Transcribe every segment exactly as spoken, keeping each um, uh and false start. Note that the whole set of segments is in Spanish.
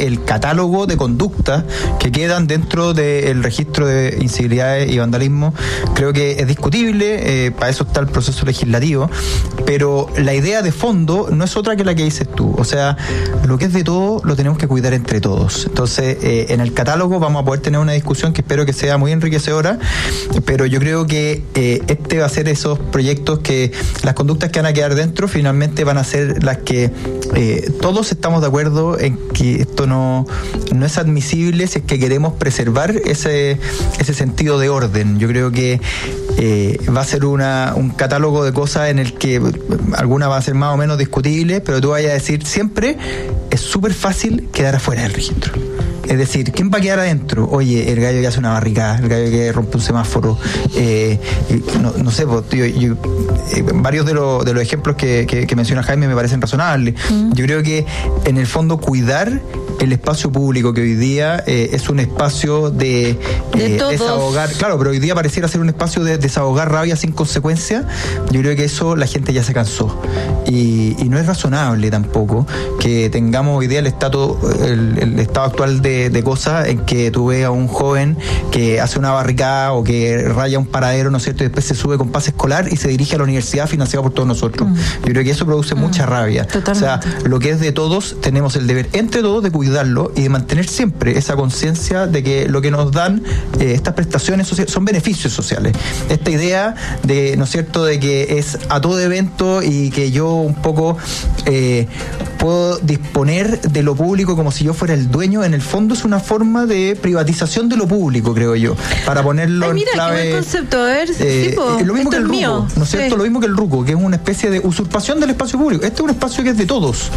el catálogo de conductas que quedan dentro del registro de incivilidades y vandalismo creo que es discutible, eh, para eso está el proceso legislativo, pero la idea de fondo no es otra que la que dices tú, o sea, lo que es de todo lo tenemos que cuidar entre todos. Entonces, eh, en el catálogo vamos a poder tener una discusión que espero que sea muy enriquecedora, pero yo creo que eh, este va a ser esos proyectos que las conductas que van a quedar dentro finalmente van a ser las que eh, todos estamos de acuerdo en que esto no, no es admisible si es que queremos preservar ese, ese sentido de orden. Yo creo que eh, va a ser una, un catálogo de cosas en el que algunas van a ser más o menos discutibles, pero tú vayas a decir siempre es súper fácil quedar afuera del registro. Es decir, ¿quién va a quedar adentro? Oye, el gallo que hace una barricada, el gallo que rompe un semáforo, eh, no, no sé, pues, tío, yo, eh, varios de, lo, de los ejemplos que, que, que menciona Jaime me parecen razonables. Mm. Yo creo que en el fondo cuidar el espacio público, que hoy día eh, es un espacio de, eh, de desahogar, claro, pero hoy día pareciera ser un espacio de desahogar rabia sin consecuencia. Yo creo que eso la gente ya se cansó y, y no es razonable tampoco que tengamos hoy día el estado, el, el estado actual de de cosas en que tú ves a un joven que hace una barricada o que raya un paradero, ¿no es cierto?, y después se sube con pase escolar y se dirige a la universidad financiada por todos nosotros. Mm. Yo creo que eso produce mm. mucha rabia. Totalmente. O sea, lo que es de todos, tenemos el deber entre todos de cuidarlo y de mantener siempre esa conciencia de que lo que nos dan eh, estas prestaciones sociales son beneficios sociales. Esta idea de, ¿no es cierto?, de que es a todo evento y que yo un poco eh, puedo disponer de lo público como si yo fuera el dueño, en el fondo es una forma de privatización de lo público, creo yo, para ponerlo Ay, mira, en clave. Qué buen concepto, a ver, eh, tipo, lo mismo que el ruco, mío. ¿no es cierto? Sí. Lo mismo que el ruco, que es una especie de usurpación del espacio público. Este es un espacio que es de todos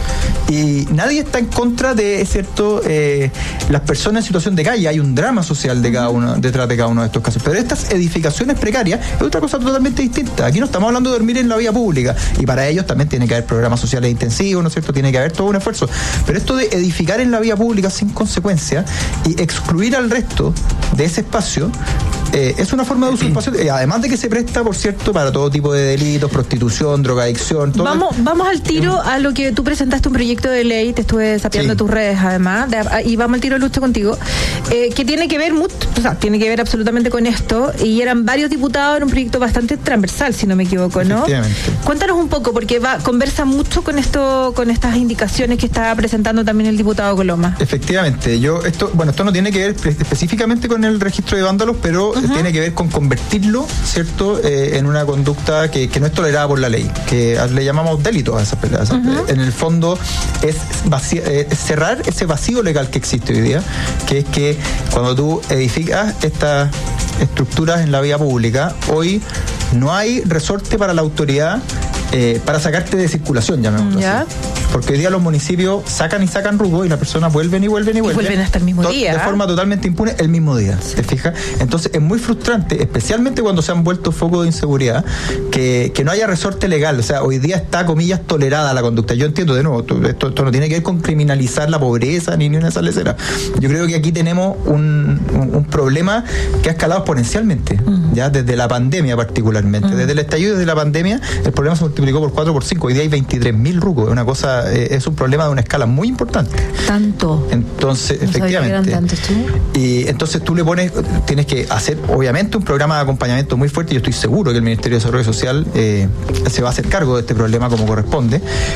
y nadie está en contra de, es cierto, eh, las personas en situación de calle. Hay un drama social de cada uno, detrás de cada uno de estos casos, pero estas edificaciones precarias es otra cosa totalmente distinta. Aquí no estamos hablando de dormir en la vía pública y para ellos también tiene que haber programas sociales intensivos, ¿no es cierto? Tiene que haber todo un esfuerzo, pero esto de edificar en la vía pública sin consecuencia y excluir al resto de ese espacio eh, es una forma de usurpación, eh, además de que se presta, por cierto, para todo tipo de delitos, prostitución, drogadicción, todo. Vamos, el... vamos al tiro a lo que tú presentaste, un proyecto de ley, te estuve sapeando sí. tus redes además, de, y vamos al tiro, Lucho, contigo, eh, que tiene que ver mucho, o sea, tiene que ver absolutamente con esto, y eran varios diputados, era un proyecto bastante transversal, si no me equivoco, ¿no? Cuéntanos un poco, porque va, conversa mucho con esto, con estas indicaciones que está presentando también el diputado Coloma. Efectivamente, yo esto, bueno, esto no tiene que ver específicamente con el registro de vándalos, pero uh-huh. tiene que ver con convertirlo, ¿cierto?, eh, en una conducta que, que no es tolerada por la ley, que le llamamos delito a esas peleas. Uh-huh. En el fondo es, vaci- es cerrar ese vacío legal que existe hoy día, que es que cuando tú edificas estas estructuras en la vía pública, hoy no hay resorte para la autoridad eh, para sacarte de circulación, llamémoslo ¿Ya? así. Porque hoy día los municipios sacan y sacan rubo y las personas vuelven y vuelven y vuelven. Y vuelven hasta el mismo to- día. De forma totalmente impune el mismo día, sí. ¿Te fijas? Entonces es muy frustrante, especialmente cuando se han vuelto focos de inseguridad, que, que no haya resorte legal. O sea, hoy día está, comillas, tolerada la conducta. Yo entiendo, de nuevo, esto, esto no tiene que ver con criminalizar la pobreza ni ni una esa lecera. Yo creo que aquí tenemos un, un, un problema que ha escalado exponencialmente, uh-huh. ya desde la pandemia particularmente. Uh-huh. Desde el estallido de la pandemia, el problema se multiplicó por cuatro, por cinco. Hoy día hay veintitrés mil rucos. Es una cosa, eh, es un problema de una escala muy importante. Tanto. Entonces, no efectivamente. Tantos, ¿tú? Y entonces tú le pones, tienes que hacer, obviamente, un programa de acompañamiento muy fuerte. Yo estoy seguro que el Ministerio de Desarrollo Social eh, se va a hacer cargo de este problema como corresponde.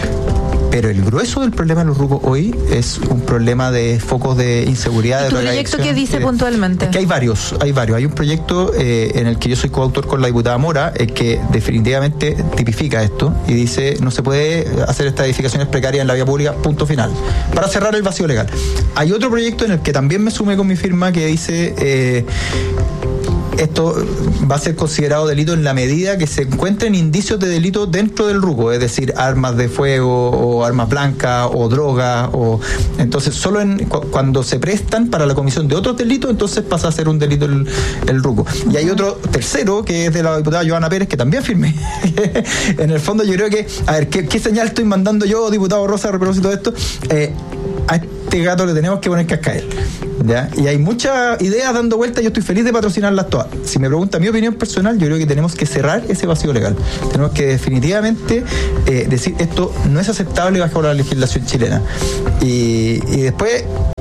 Pero el grueso del problema de los rucos hoy es un problema de focos de inseguridad. ¿Y tu de proyecto qué dice eh, puntualmente? Es que hay varios, hay varios. Hay un proyecto eh, en el que yo soy coautor con la diputada Mora, eh, que definitivamente tipifica esto y dice no se puede hacer estas edificaciones precarias en la vía pública, punto final, para cerrar el vacío legal. Hay otro proyecto en el que también me sumé con mi firma que dice... Eh, esto va a ser considerado delito en la medida que se encuentren indicios de delito dentro del ruco, es decir, armas de fuego o armas blancas o drogas, o entonces solo en, cu- cuando se prestan para la comisión de otros delitos, entonces pasa a ser un delito el, el ruco. Y hay otro tercero que es de la diputada Joana Pérez, que también firmé. En el fondo yo creo que, a ver, ¿qué, qué señal estoy mandando yo, diputado Rosa, a propósito de esto? Eh, a este gato le tenemos que poner cascabel, ¿ya? Y hay muchas ideas dando vueltas, yo estoy feliz de patrocinarlas todas. Si me pregunta mi opinión personal, yo creo que tenemos que cerrar ese vacío legal. Tenemos que definitivamente eh, decir esto no es aceptable bajo la legislación chilena. Y, y después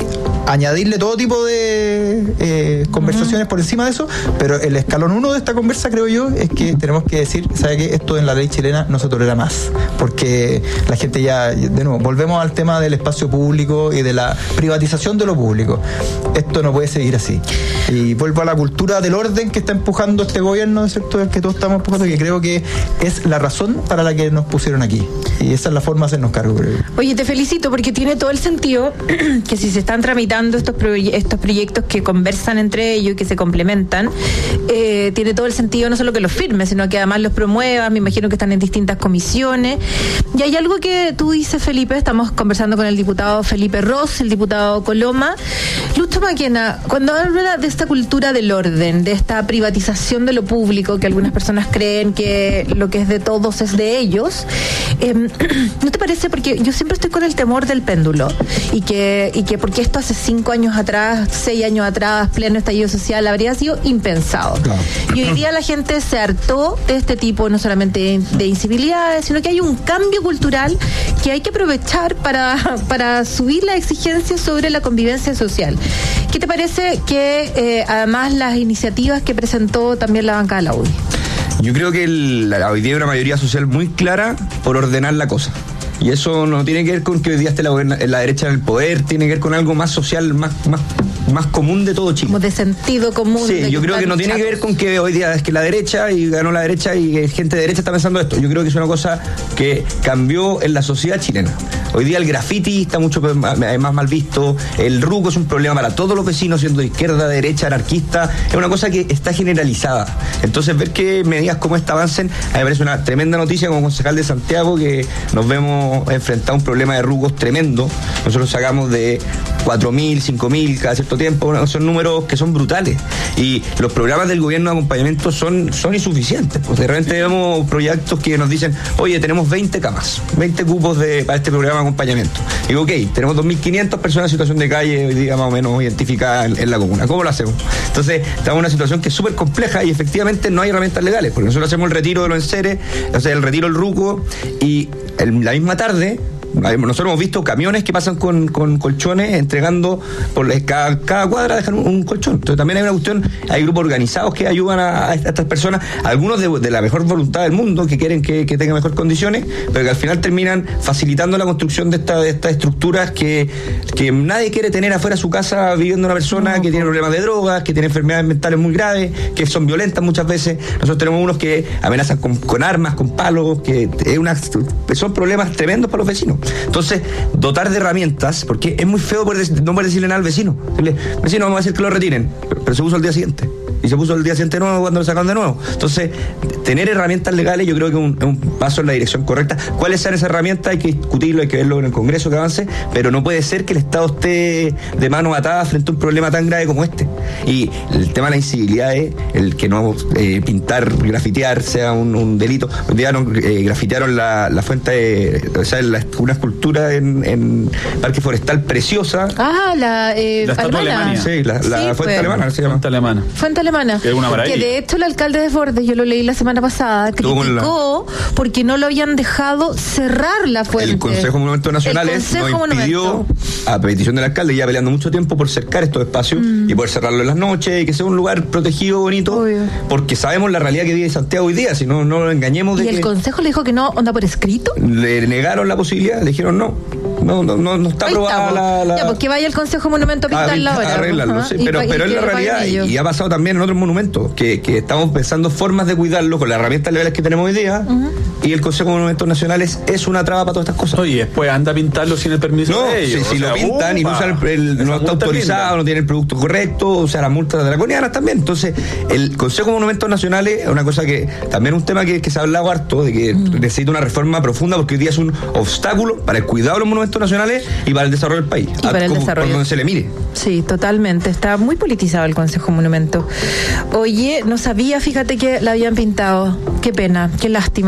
añadirle todo tipo de eh, conversaciones uh-huh. por encima de eso, pero el escalón uno de esta conversa, creo yo, es que tenemos que decir, ¿sabe qué? Esto en la ley chilena no se tolera más, porque la gente ya, de nuevo, volvemos al tema del espacio público y de la privatización de lo público. Esto no puede seguir así. Y vuelvo a la cultura del orden que está empujando este gobierno, ¿no es cierto?, el que todos estamos empujando, que creo que es la razón para la que nos pusieron aquí. Y esa es la forma de hacernos cargo, creo. Oye, te felicito porque tiene todo el sentido que si se están tramitando estos, proye- estos proyectos que conversan entre ellos y que se complementan, eh, tiene todo el sentido no solo que los firmes, sino que además los promuevas. Me imagino que están en distintas comisiones. Y hay algo que tú dices, Felipe, estamos conversando con el diputado Felipe Ros, el diputado Coloma. Lucho Maquena, cuando habla de esta cultura del orden, de esta privatización de lo público, que algunas personas creen que lo que es de todos es de ellos, eh, ¿no te parece? Porque yo siempre estoy con el temor del péndulo y que, y que porque esto hace cinco años atrás, seis años atrás, pleno estallido social, habría sido impensado. Claro. Y hoy día la gente se hartó de este tipo, no solamente de, de incivilidades, sino que hay un cambio cultural que hay que aprovechar para, para subir la exigencia sobre la convivencia social. ¿Qué te parece que eh, además las iniciativas que presentó también la bancada de la U D I? Yo creo que el, la, hoy día hay una mayoría social muy clara por ordenar la cosa. Y eso no tiene que ver con que hoy día esté la, la derecha en el poder, tiene que ver con algo más social, más, más, más común de todo Chile. Como de sentido común. Sí, yo creo que no tiene que ver con que hoy día es que la derecha y ganó la derecha y gente de derecha está pensando esto. Yo creo que es una cosa que cambió en la sociedad chilena. Hoy día el graffiti está mucho más, más mal visto, el ruco es un problema para todos los vecinos, siendo de izquierda, derecha, anarquista, es una cosa que está generalizada. Entonces ver que medidas como esta avancen, a mí me parece una tremenda noticia como concejal de Santiago, que nos vemos enfrentados a un problema de rucos tremendo. Nosotros sacamos de cuatro mil, cinco mil cada cierto tiempo, son números que son brutales. Y los programas del gobierno de acompañamiento son, son insuficientes. Pues de repente vemos proyectos que nos dicen, oye, tenemos veinte camas, veinte cupos de, para este programa de acompañamiento. Digo, ok, tenemos dos mil quinientas personas en situación de calle hoy día más o menos identificadas en, en la comuna. ¿Cómo lo hacemos? Entonces, estamos en una situación que es súper compleja y efectivamente no hay herramientas legales, porque nosotros hacemos el retiro de los enseres, o sea, el retiro del ruco, y el, la misma tarde nosotros hemos visto camiones que pasan con, con colchones entregando por cada, cada cuadra dejan un, un colchón. Entonces también hay una cuestión, hay grupos organizados que ayudan a, a estas personas, algunos de, de la mejor voluntad del mundo, que quieren que, que tengan mejores condiciones, pero que al final terminan facilitando la construcción de, esta, de estas estructuras que, que nadie quiere tener afuera de su casa viviendo una persona que tiene problemas de drogas, que tiene enfermedades mentales muy graves, que son violentas muchas veces. Nosotros tenemos unos que amenazan con, con armas, con palos, que es una, son problemas tremendos para los vecinos. Entonces, dotar de herramientas, porque es muy feo poder, no poder decirle nada al vecino. Decirle, vecino, vamos a decir que lo retiren, pero, pero se puso al día siguiente. Y se puso el día siguiente de nuevo cuando lo sacaron de nuevo. Entonces, tener herramientas legales yo creo que es un, un paso en la dirección correcta. ¿Cuáles son esas herramientas? Hay que discutirlo, hay que verlo en el Congreso que avance, pero no puede ser que el Estado esté de mano atada frente a un problema tan grave como este. Y el tema de la incivilidad es el que no eh, pintar, grafitear sea un, un delito. Un día no, eh, grafitearon la, la fuente, de, o sea, la, una escultura en, en Parque Forestal preciosa. Ah, la, eh, la estatua alemana. Sí, la, la sí, fuente fue. alemana se llama. Fuente alemana. Fuente alemana. Que es una maravilla. Que de hecho el alcalde de Bordes, yo lo leí la semana pasada, criticó la... porque no lo habían dejado cerrar la fuente. El Consejo de Monumentos Nacionales nos impidió, Monumento. a petición del alcalde, ya peleando mucho tiempo por cercar estos espacios mm. y poder cerrarlo en las noches y que sea un lugar protegido, bonito, Obvio. porque sabemos la realidad que vive Santiago hoy día, si no, no lo engañemos de ¿Y el que Consejo le dijo que no, onda por escrito? Le negaron la posibilidad, le dijeron no. No, no, no, no está aprobada la, la... Ya, pues que vaya el Consejo Monumento a pintarla a, ahora. A arreglarlo, pues, sí, y pero, pa, pero y es la realidad, y, y ha pasado también en otros monumentos, que, que estamos pensando formas de cuidarlo con las herramientas legales que tenemos hoy día, uh-huh. y el Consejo de Monumentos Nacionales es una traba para todas estas cosas. No, y después anda a pintarlo sin el permiso no, de ellos. Si, si sea, lo pintan upa, y no, usan el, el, no está autorizado, linda. no tiene el producto correcto, o sea, las multas draconianas también. Entonces, el Consejo de Monumentos Nacionales es una cosa que también es un tema que, que se ha hablado harto, de que uh-huh. necesita una reforma profunda, porque hoy día es un obstáculo para el cuidado de los monumentos nacionales y para el desarrollo del país. Y para el como, desarrollo. Por donde se le mire. Sí, totalmente. Está muy politizado el Consejo Monumento. Oye, no sabía, fíjate que la habían pintado. Qué pena, qué lástima, cómo van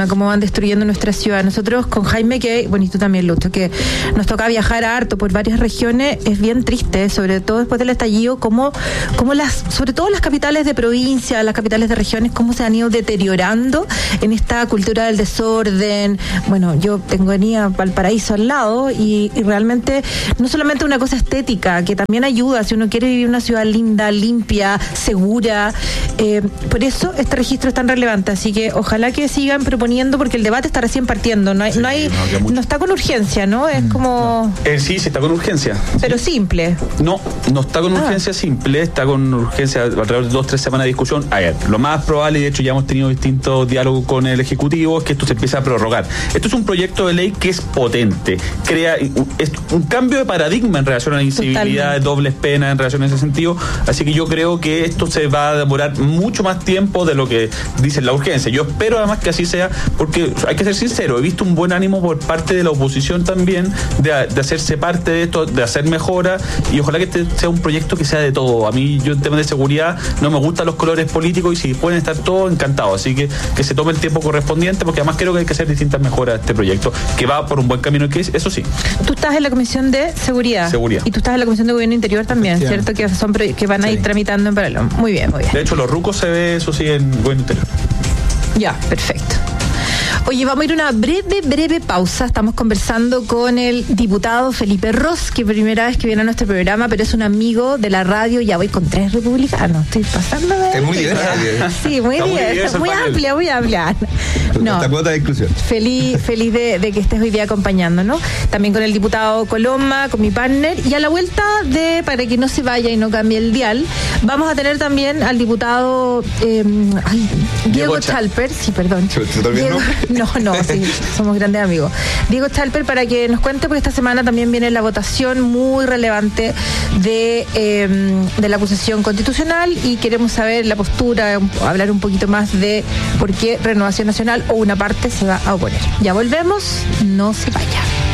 destruyendo nuestra ciudad. Nosotros con Jaime, que, bueno, y tú también, Lucho, que nos toca viajar harto por varias regiones, es bien triste, sobre todo después del estallido, como, como las, sobre todo las capitales de provincia, las capitales de regiones, cómo se han ido deteriorando en esta cultura del desorden. Bueno, yo tengo venía Valparaíso al lado y, y realmente no solamente una cosa estética, que también ayuda si uno quiere vivir una ciudad linda, limpia, segura. Eh, por eso este registro es tan relevante, así que ojalá que sigan proponiendo, porque el debate está recién partiendo, no hay, sí, no hay, no, no está con urgencia, ¿no? Es como... Eh, sí, sí está con urgencia. Pero sí. Simple. No, no está con urgencia ah. simple, está con urgencia alrededor de dos, tres semanas de discusión. A ver, lo más probable, y de hecho ya hemos tenido distintos diálogos con el Ejecutivo, es que esto se empiece a prorrogar. Esto es un proyecto de ley que es potente, crea es un cambio de paradigma en relación a la incivilidad, de dobles penas en relación a ese sentido, así que yo creo que esto se va a demorar mucho más tiempo de lo que dice la urgencia. Yo espero además que así sea, porque hay que ser sincero, he visto un buen ánimo por parte de la oposición también de, de hacerse parte de esto, de hacer mejora, y ojalá que este sea un proyecto que sea de todo. A mí, yo en temas de seguridad no me gustan los colores políticos, y si pueden estar todos, encantados, así que que se tome el tiempo correspondiente, porque además creo que hay que hacer distintas mejoras a este proyecto, que va por un buen camino, que es, eso sí. Tú estás en la Comisión de Seguridad. Seguridad. Y tú estás en la Comisión de Gobierno Interior también, ¿cierto? Que son que van a ir sí. tramitando en paralelo. Muy bien, muy bien. De hecho, los rucos se ve, eso sí, en Gobierno Interior. Ya, perfecto. Oye, vamos a ir a una breve, breve pausa. Estamos conversando con el diputado Felipe Ros, que primera vez que viene a nuestro programa, pero es un amigo de la radio. Ya voy con tres republicanos. Estoy pasándome. Es muy diversa. Sí, muy diversa. Muy, muy amplia, muy amplia. No. Esta cuota de inclusión. Feliz, feliz de, de que estés hoy día acompañándonos. También con el diputado Coloma, con mi partner. Y a la vuelta de, para que no se vaya y no cambie el dial, vamos a tener también al diputado eh, ay, Diego Chalper. Sí, perdón. Diego, no, no, sí, somos grandes amigos. Diego Chalper, para que nos cuente, porque esta semana también viene la votación muy relevante de, eh, de la acusación constitucional, y queremos saber la postura, hablar un poquito más de por qué Renovación Nacional o una parte se va a oponer. Ya volvemos, no se vaya.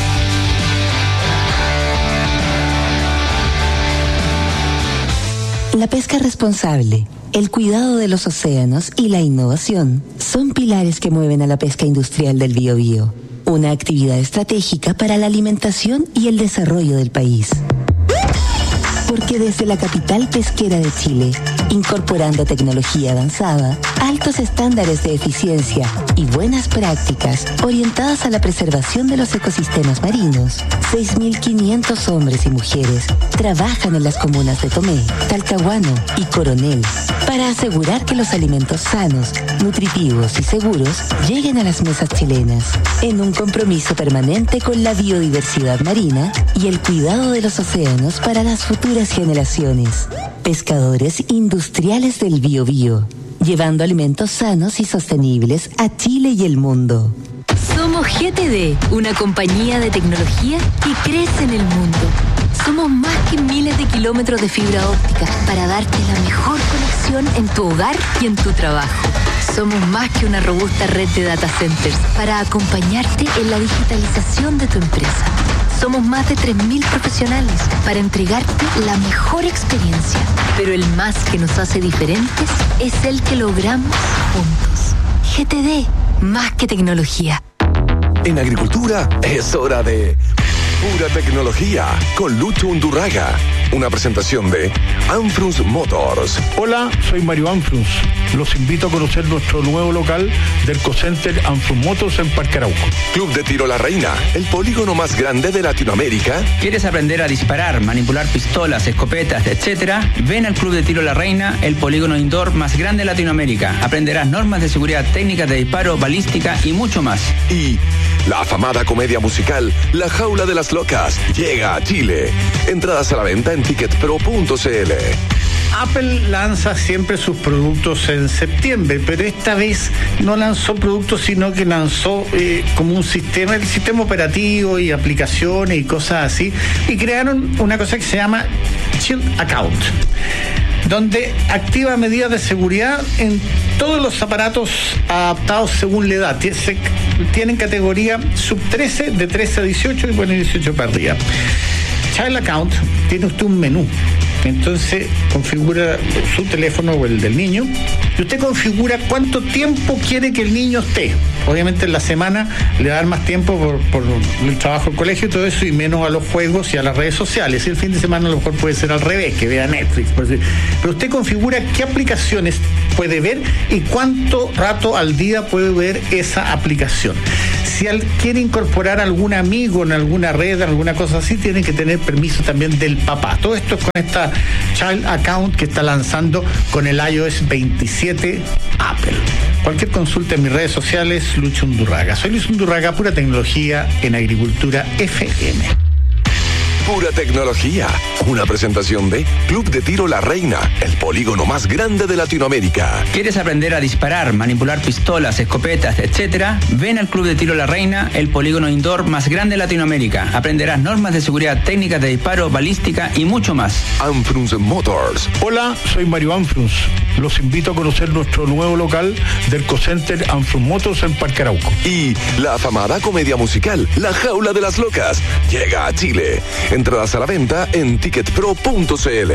La pesca responsable, el cuidado de los océanos y la innovación son pilares que mueven a la pesca industrial del Biobío, una actividad estratégica para la alimentación y el desarrollo del país. Porque desde la capital pesquera de Chile, incorporando tecnología avanzada, altos estándares de eficiencia y buenas prácticas orientadas a la preservación de los ecosistemas marinos, seis mil quinientos hombres y mujeres trabajan en las comunas de Tomé, Talcahuano y Coronel para asegurar que los alimentos sanos, nutritivos y seguros lleguen a las mesas chilenas, en un compromiso permanente con la biodiversidad marina y el cuidado de los océanos para las futuras generaciones. Pescadores industriales del Biobío, llevando alimentos sanos y sostenibles a Chile y el mundo. Somos G T D, una compañía de tecnología que crece en el mundo. Somos más que miles de kilómetros de fibra óptica para darte la mejor conexión en tu hogar y en tu trabajo. Somos más que una robusta red de data centers para acompañarte en la digitalización de tu empresa. Somos más de tres mil profesionales para entregarte la mejor experiencia. Pero el más que nos hace diferentes es el que logramos juntos. G T D, más que tecnología. En agricultura es hora de pura tecnología con Lucho Undurraga. Una presentación de Anfrunz Motors. Hola, soy Mario Anfrunz. Los invito a conocer nuestro nuevo local del Cocenter Anfrunz Motors en Parque Arauco. Club de Tiro La Reina, el polígono más grande de Latinoamérica. ¿Quieres aprender a disparar, manipular pistolas, escopetas, etcétera? Ven al Club de Tiro La Reina, el polígono indoor más grande de Latinoamérica. Aprenderás normas de seguridad, técnicas de disparo, balística y mucho más. Y la afamada comedia musical La Jaula de las Locas llega a Chile. Entradas a la venta en ticket pro punto c l. Apple lanza siempre sus productos en septiembre, pero esta vez no lanzó productos, sino que lanzó eh, como un sistema, el sistema operativo y aplicaciones y cosas así, y crearon una cosa que se llama Shield Account, donde activa medidas de seguridad en todos los aparatos adaptados según la edad. Tienen categoría sub trece, de trece a dieciocho y bueno, dieciocho para arriba. Child Account, tiene usted un menú. Entonces configura su teléfono o el del niño y usted configura cuánto tiempo quiere que el niño esté. Obviamente en la semana le va a dar más tiempo por, por el trabajo del colegio y todo eso, y menos a los juegos y a las redes sociales. Y el fin de semana a lo mejor puede ser al revés, que vea Netflix. Pero usted configura qué aplicaciones puede ver y cuánto rato al día puede ver esa aplicación. Si al, quiere incorporar algún amigo en alguna red, alguna cosa así, tiene que tener permiso también del papá. Todo esto es con esta Child Account que está lanzando con el i O S veintisiete Apple. Cualquier consulta en mis redes sociales, Lucho Undurraga. Soy Luis Undurraga, pura tecnología en Agricultura F M. Pura tecnología. Una presentación de Club de Tiro La Reina, el polígono más grande de Latinoamérica. ¿Quieres aprender a disparar, manipular pistolas, escopetas, etcétera? Ven al Club de Tiro La Reina, el polígono indoor más grande de Latinoamérica. Aprenderás normas de seguridad, técnicas de disparo, balística y mucho más. Anfrunz Motors. Hola, soy Mario Anfrunz. Los invito a conocer nuestro nuevo local del Cocenter Anfrunz Motors en Parque Arauco. Y la afamada comedia musical La Jaula de las Locas llega a Chile. Entradas a la venta en ticket pro punto c l.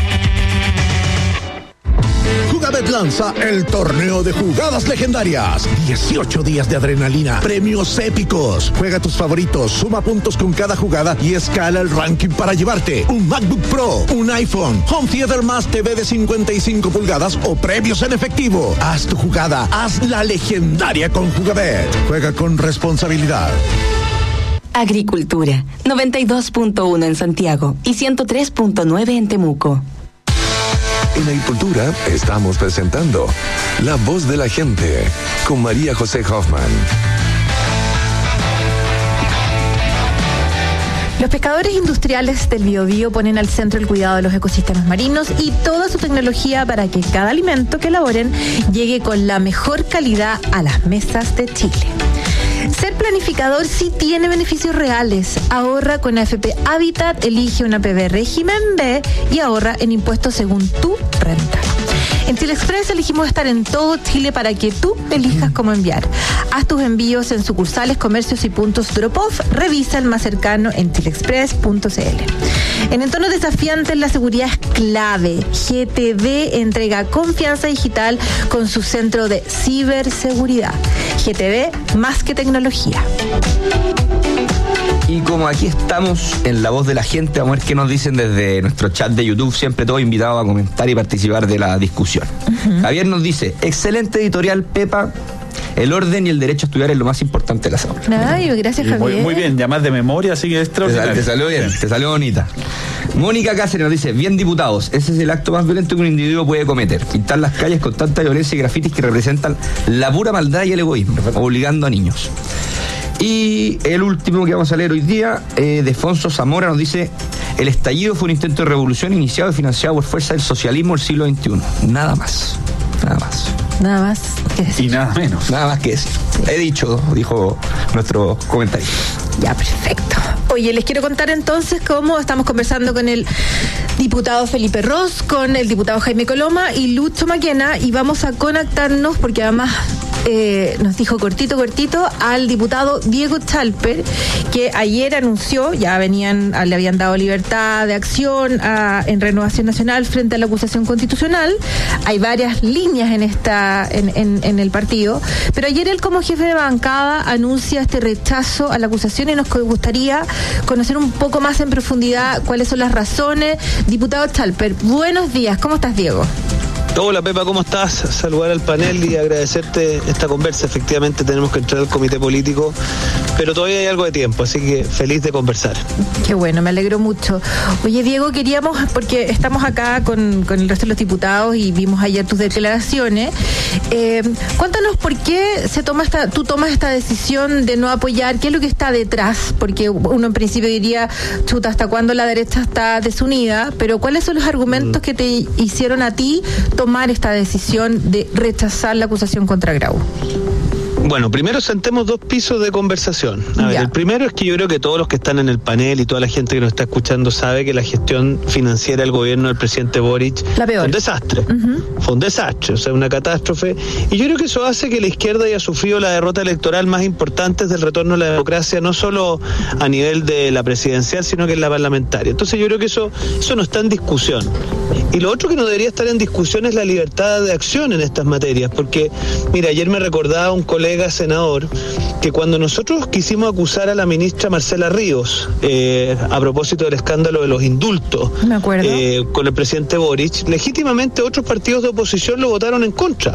Jugabet lanza el torneo de jugadas legendarias. dieciocho días de adrenalina, premios épicos. Juega tus favoritos, suma puntos con cada jugada y escala el ranking para llevarte un MacBook Pro, un iPhone, Home Theater más T V de cincuenta y cinco pulgadas o premios en efectivo. Haz tu jugada, haz la legendaria con Jugabet. Juega con responsabilidad. Agricultura, noventa y dos punto uno en Santiago y ciento tres punto nueve en Temuco. En Agricultura estamos presentando La Voz de la Gente con María José Hoffman. Los pescadores industriales del Biobío ponen al centro el cuidado de los ecosistemas marinos y toda su tecnología para que cada alimento que elaboren llegue con la mejor calidad a las mesas de Chile. Ser planificador sí tiene beneficios reales. Ahorra con A F P Habitat, elige una P B régimen B y ahorra en impuestos según tu renta. En Chile Express elegimos estar en todo Chile para que tú elijas cómo enviar. Haz tus envíos en sucursales, comercios y puntos drop-off. Revisa el más cercano en chile express punto c l. En entornos desafiantes, la seguridad es clave. G T D entrega confianza digital con su centro de ciberseguridad. G T D, más que tecnología. Y como aquí estamos en La Voz de la Gente, vamos a ver qué nos dicen desde nuestro chat de YouTube, siempre todos invitados a comentar y participar de la discusión. Uh-huh. Javier nos dice, excelente editorial, Pepa. El orden y el derecho a estudiar es lo más importante de las aulas. Ay, gracias, Javier. Muy, muy bien, ya más de memoria, así que es extraordinario. Te, te salió bien, te salió bonita. Mónica Cáceres nos dice, bien diputados, ese es el acto más violento que un individuo puede cometer. Pintar las calles con tanta violencia y grafitis que representan la pura maldad y el egoísmo, obligando a niños. Y el último que vamos a leer hoy día, eh, de Fonso Zamora, nos dice, el estallido fue un intento de revolución iniciado y financiado por fuerza del socialismo del siglo veintiuno. Nada más, nada más. Nada más que decir. Y nada menos. Nada más que decir. He dicho, dijo nuestro comentario. Ya, perfecto. Oye, les quiero contar entonces cómo estamos conversando con el diputado Felipe Ros, con el diputado Jaime Coloma y Lucho Maquena, y vamos a conectarnos porque además eh, nos dijo cortito, cortito al diputado Diego Chalper, que ayer anunció, ya venían, le habían dado libertad de acción a, en Renovación Nacional frente a la acusación constitucional. Hay varias líneas en esta en, en, en el partido, pero ayer él como jefe de bancada anuncia este rechazo a la acusación y nos gustaría conocer un poco más en profundidad cuáles son las razones. Diputado Chalper, buenos días, ¿cómo estás, Diego? Hola Pepa, ¿cómo estás? Saludar al panel y agradecerte esta conversa. Efectivamente tenemos que entrar al comité político, pero todavía hay algo de tiempo, así que feliz de conversar. Qué bueno, me alegro mucho. Oye, Diego, queríamos, porque estamos acá con, con el resto de los diputados y vimos ayer tus declaraciones, eh, cuéntanos por qué se toma esta, tú tomas esta decisión de no apoyar, qué es lo que está detrás, porque uno en principio diría, chuta, ¿hasta cuándo la derecha está desunida? Pero ¿cuáles son los argumentos mm. que te hicieron a ti tomar esta decisión de rechazar la acusación contra Grau? Bueno, primero sentemos dos pisos de conversación. A ver, el primero es que yo creo que todos los que están en el panel y toda la gente que nos está escuchando sabe que la gestión financiera del gobierno del presidente Boric fue un desastre. Uh-huh. Fue un desastre, o sea, una catástrofe. Y yo creo que eso hace que la izquierda haya sufrido la derrota electoral más importante del retorno a la democracia, no solo a nivel de la presidencial, sino que en la parlamentaria. Entonces yo creo que eso, eso no está en discusión. Y lo otro que no debería estar en discusión es la libertad de acción en estas materias, porque, mira, ayer me recordaba un colega senador que cuando nosotros quisimos acusar a la ministra Marcela Ríos eh, a propósito del escándalo de los indultos me acuerdo. Eh, con el presidente Boric, legítimamente otros partidos de oposición lo votaron en contra.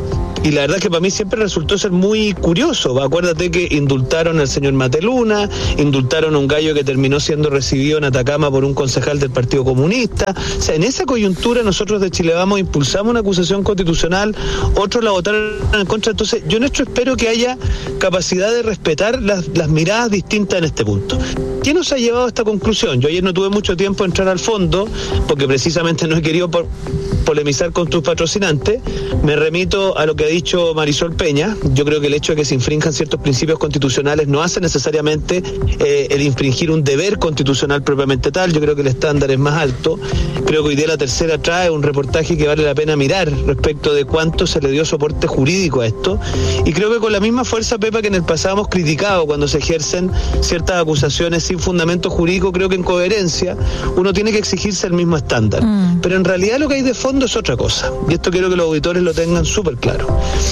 Y la verdad es que para mí siempre resultó ser muy curioso. Acuérdate que indultaron al señor Mateluna, indultaron a un gallo que terminó siendo recibido en Atacama por un concejal del Partido Comunista. O sea, en esa coyuntura nosotros de Chile Vamos impulsamos una acusación constitucional, otros la votaron en contra. Entonces yo en esto espero que haya capacidad de respetar las, las miradas distintas en este punto. ¿Qué nos ha llevado a esta conclusión? Yo ayer no tuve mucho tiempo de entrar al fondo, porque precisamente no he querido por polemizar con tus patrocinantes. Me remito a lo que ha dicho Marisol Peña. Yo creo que el hecho de que se infrinjan ciertos principios constitucionales no hace necesariamente eh, el infringir un deber constitucional propiamente tal. Yo creo que el estándar es más alto. Creo que hoy día La Tercera trae un reportaje que vale la pena mirar respecto de cuánto se le dio soporte jurídico a esto. Y creo que con la misma fuerza, Pepa, que en el pasado hemos criticado cuando se ejercen ciertas acusaciones sin fundamento jurídico, creo que en coherencia uno tiene que exigirse el mismo estándar. Mm. Pero en realidad lo que hay de fondo es otra cosa. Y esto quiero que los auditores lo tengan súper claro.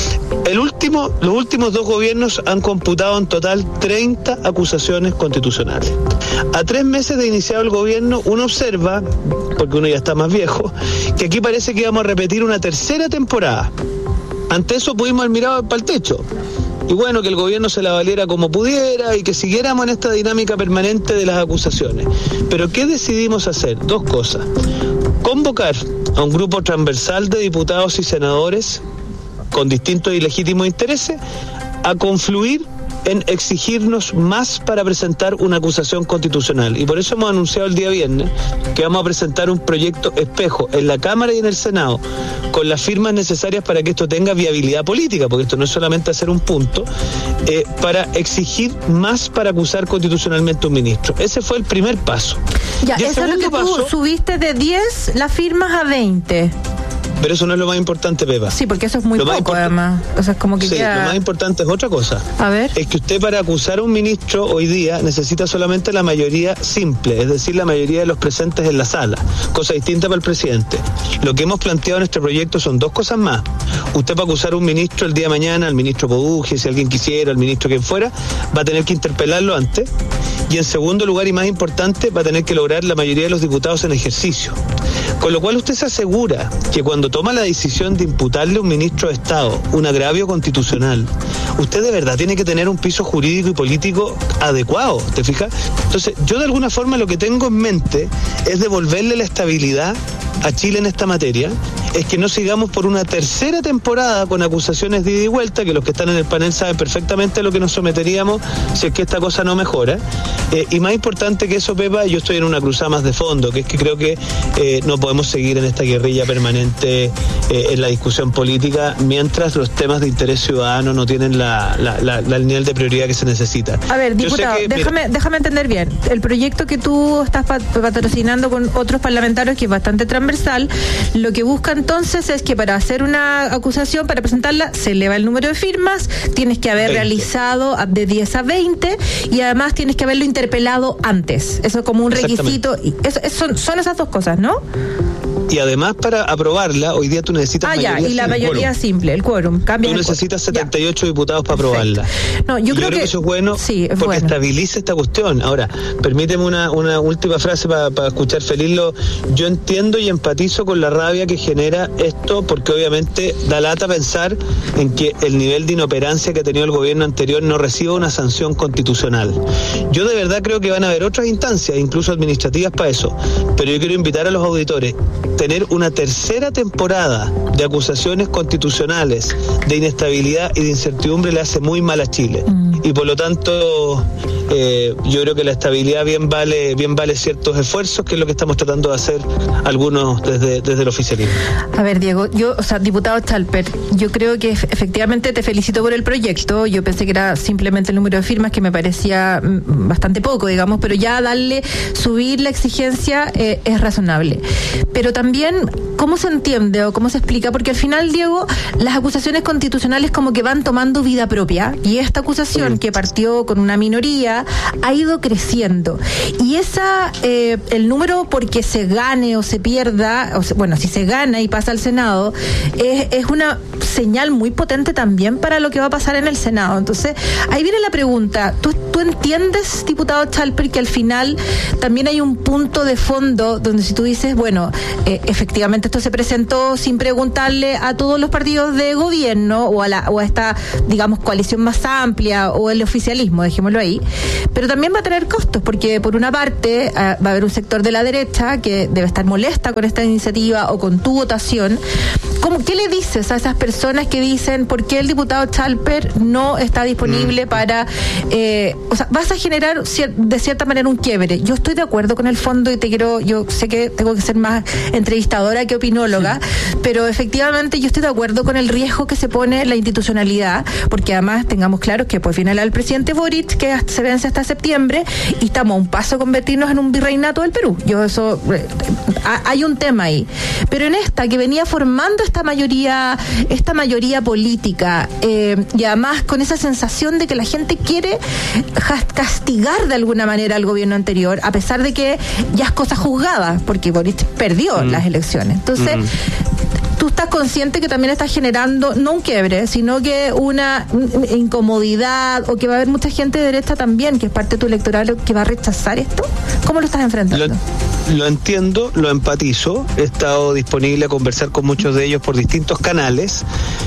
El último, los últimos dos gobiernos han computado en total treinta acusaciones constitucionales. A tres meses de iniciado el gobierno, uno observa, porque uno ya está más viejo, que aquí parece que vamos a repetir una tercera temporada. Ante eso pudimos haber mirado para el techo. Y bueno, que el gobierno se la valiera como pudiera y que siguiéramos en esta dinámica permanente de las acusaciones. Pero ¿qué decidimos hacer? Dos cosas. Convocar a un grupo transversal de diputados y senadores con distintos y legítimos intereses a confluir en exigirnos más para presentar una acusación constitucional. Y por eso hemos anunciado el día viernes que vamos a presentar un proyecto espejo en la Cámara y en el Senado, con las firmas necesarias para que esto tenga viabilidad política, porque esto no es solamente hacer un punto, eh, para exigir más para acusar constitucionalmente a un ministro. Ese fue el primer paso. Ya, eso es lo que paso, tú subiste de diez las firmas a veinte. Pero eso no es lo más importante, Pepa. Sí, porque eso es muy lo poco, además. O sea, es como que sí, queda... lo más importante es otra cosa. A ver. Es que usted para acusar a un ministro hoy día necesita solamente la mayoría simple, es decir, la mayoría de los presentes en la sala. Cosa distinta para el presidente. Lo que hemos planteado en este proyecto son dos cosas más. Usted para acusar a un ministro el día de mañana, al ministro Poduje, si alguien quisiera, al ministro quien fuera, va a tener que interpelarlo antes. Y en segundo lugar, y más importante, va a tener que lograr la mayoría de los diputados en ejercicio. Con lo cual usted se asegura que cuando toma la decisión de imputarle a un ministro de Estado un agravio constitucional, usted de verdad tiene que tener un piso jurídico y político adecuado, ¿te fijas? Entonces, yo de alguna forma lo que tengo en mente es devolverle la estabilidad a Chile en esta materia, es que no sigamos por una tercera temporada con acusaciones de ida y vuelta, que los que están en el panel saben perfectamente a lo que nos someteríamos si es que esta cosa no mejora. Eh, y más importante que eso, Pepa, yo estoy en una cruzada más de fondo, que es que creo que eh, no podemos seguir en esta guerrilla permanente eh, en la discusión política mientras los temas de interés ciudadano no tienen la, la, la, la, el nivel de prioridad que se necesita. A ver, diputado, que, déjame, mira, déjame entender bien. El proyecto que tú estás patrocinando con otros parlamentarios, que es bastante transversal, lo que busca entonces es que para hacer una acusación, para presentarla, se eleva el número de firmas, tienes que haber veinte realizado de diez a veinte y además tienes que haberlo interpelado antes. Eso es como un requisito. Eso, eso son, son esas dos cosas, ¿no? Y además para aprobarla, hoy día tú necesitas ah, mayoría ya, y la simple. mayoría Quórum. simple, el quórum. Cambia tú el necesitas quórum. setenta y ocho ya. diputados para Perfecto. aprobarla. No, yo, yo creo, creo que, que eso es bueno sí, es porque bueno. estabiliza esta cuestión. Ahora, permíteme una, una última frase para pa escuchar feliz. Lo, yo entiendo y empatizo con la rabia que genera esto, porque obviamente da lata pensar en que el nivel de inoperancia que ha tenido el gobierno anterior no reciba una sanción constitucional. Yo de verdad creo que van a haber otras instancias, incluso administrativas, para eso. Pero yo quiero invitar a los auditores, tener una tercera temporada de acusaciones constitucionales, de inestabilidad y de incertidumbre le hace muy mal a Chile. Mm. Y por lo tanto, eh, yo creo que la estabilidad bien vale, bien vale ciertos esfuerzos, que es lo que estamos tratando de hacer algunos desde, desde el oficialismo. A ver, Diego, yo, o sea, diputado Chalper, yo creo que efectivamente te felicito por el proyecto. Yo pensé que era simplemente el número de firmas, que me parecía bastante poco, digamos, pero ya darle, subir la exigencia eh, es razonable. Pero también, ¿cómo se entiende o cómo se explica? Porque al final, Diego, las acusaciones constitucionales como que van tomando vida propia, y esta acusación que partió con una minoría ha ido creciendo, y esa eh, el número porque se gane o se pierda, o se, bueno, si se gana y pasa al Senado, es, es una señal muy potente también para lo que va a pasar en el Senado. Entonces, ahí viene la pregunta, ¿tú, tú entiendes, diputado Chalper, que al final también hay un punto de fondo donde si tú dices, bueno, eh, efectivamente esto se presentó sin preguntarle a todos los partidos de gobierno o a, la, o a esta, digamos, coalición más amplia o el oficialismo, dejémoslo ahí, pero también va a tener costos, porque por una parte eh, va a haber un sector de la derecha que debe estar molesta con esta iniciativa o con tu votación. ¿Cómo, ¿Qué le dices a esas personas que dicen por qué el diputado Chalper no está disponible mm. para, eh, o sea, vas a generar cier- de cierta manera un quiebre? Yo estoy de acuerdo con el fondo y te quiero, yo sé que tengo que ser más entrevistadora que opinóloga, sí. pero efectivamente yo estoy de acuerdo con el riesgo que se pone la institucionalidad, porque además tengamos claro que pues viene el presidente Boric, que se vence hasta septiembre, y estamos a un paso a convertirnos en un virreinato del Perú. Yo eso, eh, hay un tema ahí. Pero en esta que venía formando esta mayoría, esta mayoría política, eh, y además con esa sensación de que la gente quiere castigar de alguna manera al gobierno anterior, a pesar de que ya es cosa juzgada, porque Boric perdió mm. las elecciones. Entonces, mm. tú estás consciente que también estás generando, no un quiebre, sino que una incomodidad, o que va a haber mucha gente de derecha también, que es parte de tu electorado, que va a rechazar esto. ¿Cómo lo estás enfrentando? Lo, lo entiendo, lo empatizo. He estado disponible a conversar con muchos de ellos por distintos canales.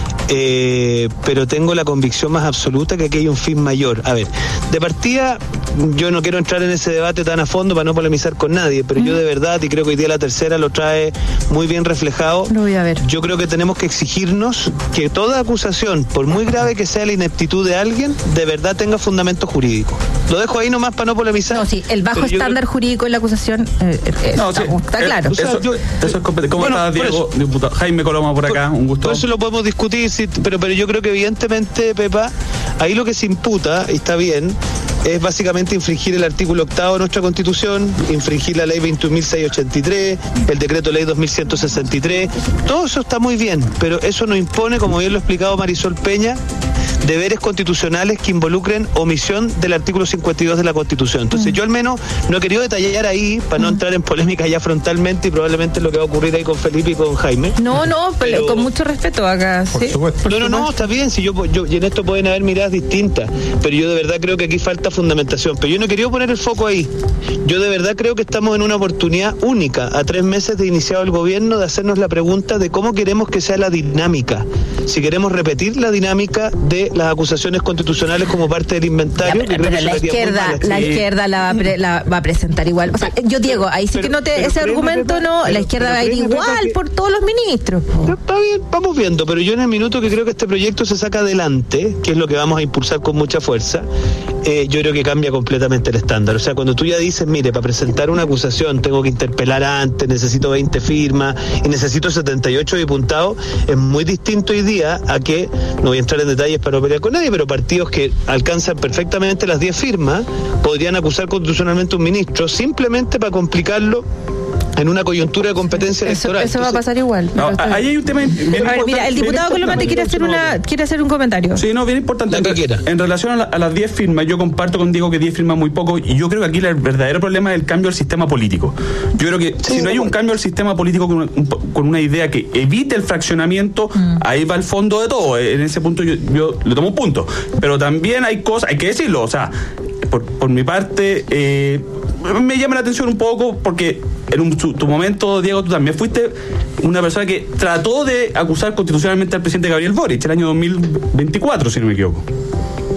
Eh, pero tengo la convicción más absoluta que aquí hay un fin mayor. A ver, de partida, yo no quiero entrar en ese debate tan a fondo para no polemizar con nadie, pero mm. yo de verdad, y creo que hoy día la tercera lo trae muy bien reflejado, lo voy a ver. Yo creo que tenemos que exigirnos que toda acusación, por muy grave que sea la ineptitud de alguien, de verdad tenga fundamento jurídico. Lo dejo ahí nomás para no polemizar. No, sí, el bajo estándar creo... jurídico en la acusación eh, eh, no, está, sí, está claro. Eh, eso, o sea, yo, eso es competente. ¿Cómo bueno, está Diego? Diputado Jaime Coloma por acá, por, un gusto. Por eso lo podemos discutir, sí, pero, pero yo creo que evidentemente, Pepa, ahí lo que se imputa, y está bien, es básicamente infringir el artículo octavo de nuestra Constitución, infringir la ley veintiún mil seiscientos ochenta y tres, el decreto ley dos mil ciento sesenta y tres, todo eso está muy bien, pero eso no impone, como bien lo ha explicado Marisol Peña, deberes constitucionales que involucren omisión del artículo cincuenta y dos de la Constitución. Entonces, mm. yo al menos no he querido detallar ahí para no entrar en polémica ya frontalmente, y probablemente es lo que va a ocurrir ahí con Felipe y con Jaime. No, no, pero, con mucho respeto acá. Por ¿sí? supuesto. No, no, no, está bien, si yo, yo, y en esto pueden haber miradas distintas, pero yo de verdad creo que aquí falta fundamentación. Pero yo no he querido poner el foco ahí. Yo de verdad creo que estamos en una oportunidad única, a tres meses de iniciado el gobierno, de hacernos la pregunta de cómo queremos que sea la dinámica. Si queremos repetir la dinámica de las acusaciones constitucionales como parte del inventario. Ya, pero, pero la izquierda, la sí. izquierda la va, a pre, la va a presentar igual. O sea, yo Diego, ahí sí pero, que no te ese argumento Pepa, no, pero, la izquierda va a ir igual que, por todos los ministros. Está bien, vamos viendo, pero yo en el minuto que creo que este proyecto se saca adelante, que es lo que vamos a impulsar con mucha fuerza, eh, yo creo que cambia completamente el estándar. O sea, cuando tú ya dices, mire, para presentar una acusación tengo que interpelar antes, necesito veinte firmas y necesito setenta y ocho diputados, es muy distinto hoy día a que, no voy a entrar en detalles para no pelear con nadie, pero partidos que alcanzan perfectamente las diez firmas podrían acusar constitucionalmente a un ministro simplemente para complicarlo en una coyuntura de competencia eso, electoral. Eso va a pasar igual. No, ahí hay un tema bien a ver, mira, el diputado Coloma te quiere hacer una quiere hacer un comentario. Sí, no, bien importante. En, re, en relación a, la, a las diez firmas, yo comparto con Diego que diez firmas es muy poco, y yo creo que aquí el verdadero problema es el cambio al sistema político. Yo creo que sí, si no hay un cambio al sistema político con una, un, con una idea que evite el fraccionamiento, mm. ahí va el fondo de todo. En ese punto yo, yo le tomo un punto. Pero también hay cosas, hay que decirlo, o sea, por, por mi parte, eh, me llama la atención un poco porque en un, tu, tu momento, Diego, tú también fuiste una persona que trató de acusar constitucionalmente al presidente Gabriel Boric el año dos mil veinticuatro, si no me equivoco.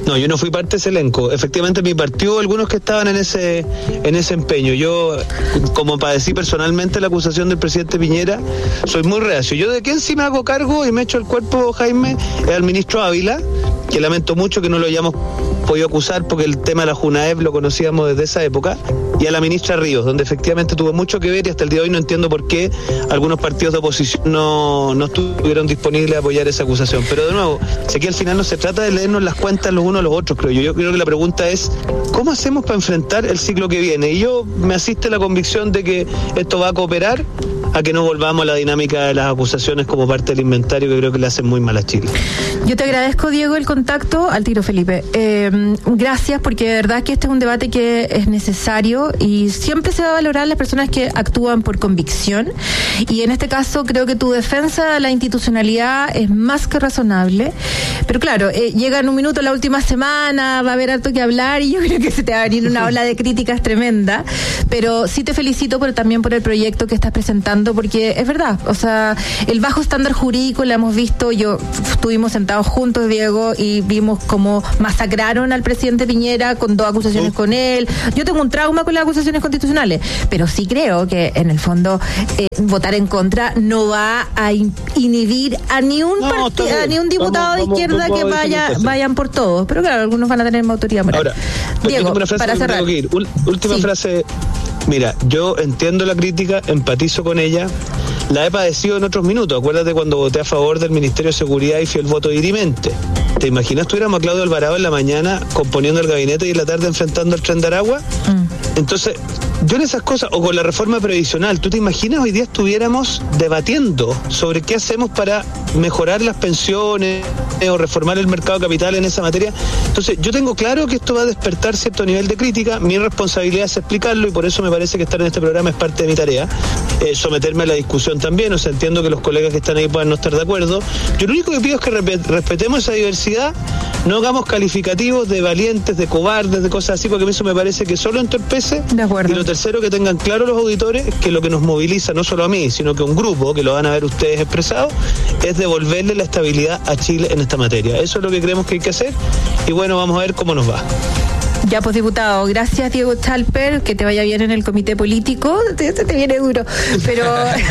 No, yo no fui parte de ese elenco. Efectivamente, mi partido, algunos que estaban en ese en ese empeño. Yo, como padecí personalmente la acusación del presidente Piñera, soy muy reacio. Yo de quién sí me hago cargo y me echo el cuerpo, Jaime, es al ministro Ávila, que lamento mucho que no lo hayamos podido acusar porque el tema de la Junaev lo conocíamos desde esa época, y a la ministra Ríos, donde efectivamente tuvo mucho que ver y hasta el día de hoy no entiendo por qué algunos partidos de oposición no, no estuvieron disponibles a apoyar esa acusación. Pero de nuevo, sé que al final no se trata de leernos las cuentas los unos a los otros, creo yo. Yo creo que la pregunta es, ¿cómo hacemos para enfrentar el ciclo que viene? Y yo me asiste la convicción de que esto va a cooperar a que no volvamos a la dinámica de las acusaciones como parte del inventario, que creo que le hacen muy mal a Chile. Yo te agradezco, Diego, el contacto. Al tiro, Felipe. Eh, gracias, porque de verdad que este es un debate que es necesario y siempre se va a valorar las personas que actúan por convicción. Y en este caso creo que tu defensa de la institucionalidad es más que razonable. Pero claro, eh, llega en un minuto la última semana, va a haber harto que hablar y yo creo que se te va a venir una ola de críticas tremenda. Pero sí te felicito por, también por el proyecto que estás presentando, porque es verdad, o sea, el bajo estándar jurídico lo hemos visto. Yo estuvimos sentados juntos, Diego, y vimos cómo masacraron al presidente Piñera con dos acusaciones con él. Yo tengo un trauma con las acusaciones constitucionales, pero sí creo que en el fondo eh, votar en contra no va a in- inhibir a ni un no, partido, a ni un diputado vamos, de izquierda vamos, vamos, que vaya vayan por todos, pero claro, algunos van a tener más autoridad moral. Ahora, Diego, una frase para que cerrar. Tengo que ir. Última sí. frase. Mira, yo entiendo la crítica, empatizo con ella, la he padecido en otros minutos. Acuérdate cuando voté a favor del Ministerio de Seguridad y fui el voto dirimente. ¿Te imaginas tuviéramos a Claudio Alvarado en la mañana componiendo el gabinete y en la tarde enfrentando el Tren de Aragua? Mm. Entonces, yo en esas cosas, o con la reforma previsional, ¿tú te imaginas hoy día estuviéramos debatiendo sobre qué hacemos para mejorar las pensiones o reformar el mercado de capital en esa materia? Entonces, yo tengo claro que esto va a despertar cierto nivel de crítica. Mi responsabilidad es explicarlo y por eso me parece que estar en este programa es parte de mi tarea. Eh, someterme a la discusión también, o sea, entiendo que los colegas que están ahí puedan no estar de acuerdo. Yo lo único que pido es que rep- respetemos esa diversidad, no hagamos calificativos de valientes, de cobardes, de cosas así, porque a mí eso me parece que solo entorpece. De acuerdo. Y lo tercero, que tengan claro los auditores que lo que nos moviliza, no solo a mí, sino que un grupo, que lo van a ver ustedes expresado, es devolverle la estabilidad a Chile en esta materia. Eso es lo que creemos que hay que hacer y bueno, vamos a ver cómo nos va. Ya, pues, diputado, gracias, Diego Chalper, que te vaya bien en el comité político. Te, te viene duro, pero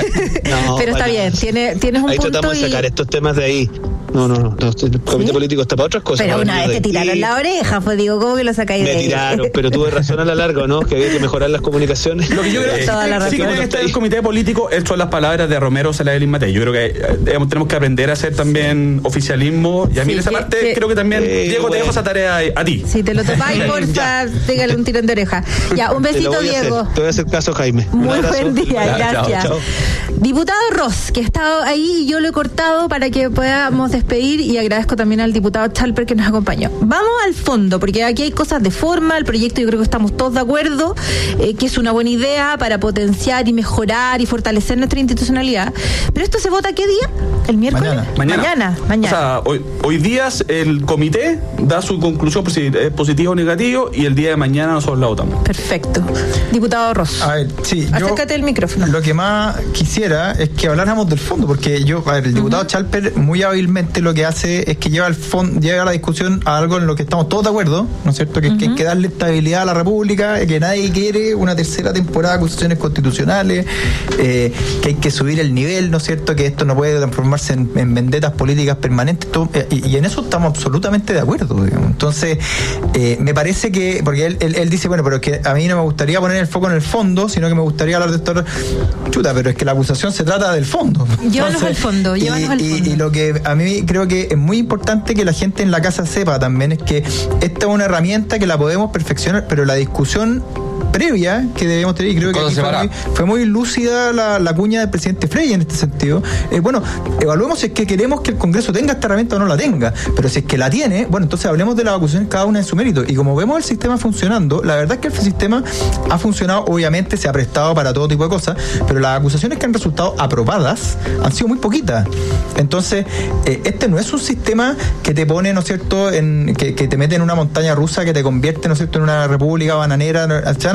no, pero está bien, tiene, tienes un ahí punto. Ahí tratamos y... de sacar estos temas de ahí. No, no, no, no el comité ¿Sí? político está para otras cosas. Pero una vez te tiraron aquí. La oreja, pues digo, ¿cómo que lo sacáis de ahí? Me tiraron, pero tuve razón a la larga, ¿no? Que había que mejorar las comunicaciones. Lo que yo creo eh, toda la sí que tiene que estar el comité político, esto son las palabras de Romero Saladín Matei. Yo creo que eh, tenemos que aprender a hacer también oficialismo, y a mí sí, en esa parte te, creo que también, eh, Diego, bueno. te dejo esa tarea a, a ti. Si te lo topáis, porfa, pégale un tirón de oreja. Ya, un besito, Diego. Te voy a hacer caso, Jaime. Muy buen día, gracias. Chao, chao. Diputado Ross, que ha estado ahí y yo lo he cortado para que podamos despedir, y agradezco también al diputado Chalper que nos acompañó. Vamos al fondo, porque aquí hay cosas de forma. El proyecto, yo creo que estamos todos de acuerdo, eh, que es una buena idea para potenciar y mejorar y fortalecer nuestra institucionalidad. Pero esto se vota ¿qué día? ¿El miércoles? Mañana. Mañana. Mañana. mañana. O sea, hoy, hoy día el comité da su conclusión positiva o negativa y el día de mañana nosotros la votamos. Perfecto. Diputado Ross. A ver, sí. Acércate el micrófono. Lo que más quisiera es que habláramos del fondo, porque yo, a ver, el diputado uh-huh. Chalper muy hábilmente lo que hace es que lleva, el fondo, lleva la discusión a algo en lo que estamos todos de acuerdo, ¿no es cierto? Que, uh-huh. que hay que darle estabilidad a la República, que nadie quiere una tercera temporada de acusaciones constitucionales, eh, que hay que subir el nivel, ¿no es cierto? Que esto no puede transformarse en, en vendetas políticas permanentes, todo, eh, y, y en eso estamos absolutamente de acuerdo, digamos. Entonces, eh, me parece que, porque él, él, él dice, bueno, pero es que a mí no me gustaría poner el foco en el fondo, sino que me gustaría hablar de esto. Chuta, pero es que la acusación se trata del fondo. Llévanos al fondo, llévanos al fondo. Y, y lo que a mí creo que es muy importante que la gente en la casa sepa también es que esta es una herramienta que la podemos perfeccionar, pero la discusión previa que debemos tener, y creo que aquí fue, muy, fue muy lúcida la, la cuña del presidente Frey en este sentido. Eh, bueno, evaluemos si es que queremos que el Congreso tenga esta herramienta o no la tenga, pero si es que la tiene, bueno, entonces hablemos de las acusaciones cada una en su mérito. Y como vemos el sistema funcionando, la verdad es que el sistema ha funcionado, obviamente se ha prestado para todo tipo de cosas, pero las acusaciones que han resultado aprobadas han sido muy poquitas. Entonces, eh, este no es un sistema que te pone, ¿no es cierto?, en, que, que te mete en una montaña rusa que te convierte, ¿no es cierto?, en una república bananera. Se van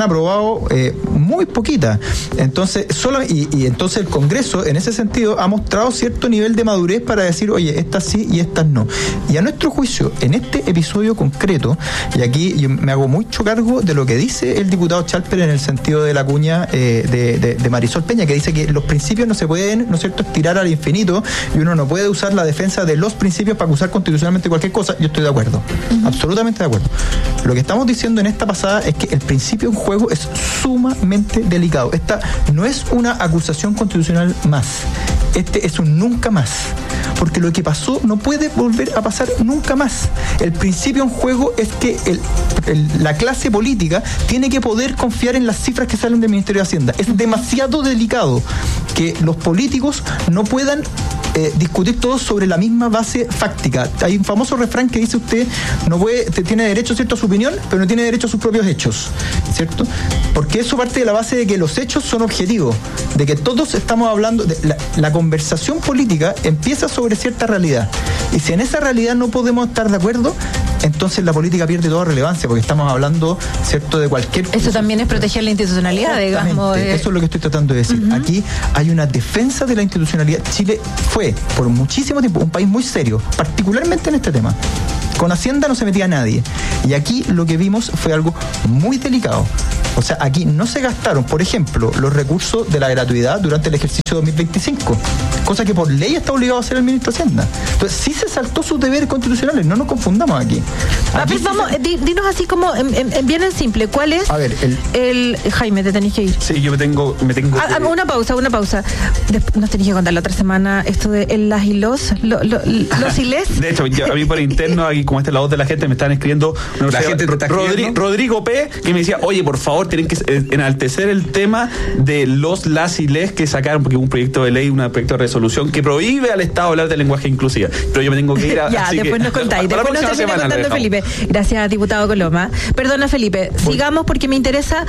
aprobado eh, muy poquitas. Entonces, solo, y, y entonces el Congreso, en ese sentido, ha mostrado cierto nivel de madurez para decir, oye, estas sí y estas no. Y a nuestro juicio, en este episodio concreto, y aquí yo me hago mucho cargo de lo que dice el diputado Chalper en el sentido de la cuña eh, de, de, de Marisol Peña, que dice que los principios no se pueden, ¿no es cierto?, estirar al infinito, y uno no puede usar la defensa de los principios para acusar constitucionalmente cualquier cosa. Yo estoy de acuerdo, uh-huh. absolutamente de acuerdo. Lo que estamos diciendo en esta pasada es que el principio en juego es sumamente delicado. Esta no es una acusación constitucional más. Este es un nunca más. Porque lo que pasó no puede volver a pasar nunca más. El principio en juego es que el, el, la clase política tiene que poder confiar en las cifras que salen del Ministerio de Hacienda. Es demasiado delicado que los políticos no puedan Eh, discutir todos sobre la misma base fáctica. Hay un famoso refrán que dice usted no puede, te tiene derecho, ¿cierto?, a su opinión, pero no tiene derecho a sus propios hechos, ¿cierto? Porque eso parte de la base de que los hechos son objetivos, de que todos estamos hablando, de la, la conversación política empieza sobre cierta realidad, y si en esa realidad no podemos estar de acuerdo, entonces la política pierde toda relevancia, porque estamos hablando, ¿cierto?, de cualquier... Eso también es proteger la institucionalidad, digamos. Eh. Eso es lo que estoy tratando de decir. Uh-huh. Aquí hay una defensa de la institucionalidad. Chile fue por muchísimo tiempo un país muy serio, particularmente en este tema. Con Hacienda no se metía nadie. Y aquí lo que vimos fue algo muy delicado. O sea, aquí no se gastaron, por ejemplo, los recursos de la gratuidad durante el ejercicio dos mil veinticinco, cosa que por ley está obligado a hacer el ministro de Hacienda. Entonces, sí se saltó sus deberes constitucionales, no nos confundamos aquí. A ver, vamos, se... dinos así como, en, en, bien en simple, ¿cuál es? A ver, el... el... Jaime, te tenés que ir. Sí, yo me tengo... Me tengo ah, que... Una pausa, una pausa. Después nos tenés que contar la otra semana esto de el, las y los, lo, lo, los y les. De hecho, yo, a mí por interno, aquí como esta es la voz de la gente, me están escribiendo, no la sé, gente te está Rodri, Rodrigo P, que me decía, oye, por favor, tienen que enaltecer el tema de los, las y les que sacaron, porque un proyecto de ley, un proyecto de resolución que prohíbe al Estado hablar de lenguaje inclusiva. Pero yo me tengo que ir a... Ya, después que, nos contáis. Después nos termina semana, contando Felipe. Gracias, diputado Coloma. Perdona, Felipe. Voy. Sigamos porque me interesa.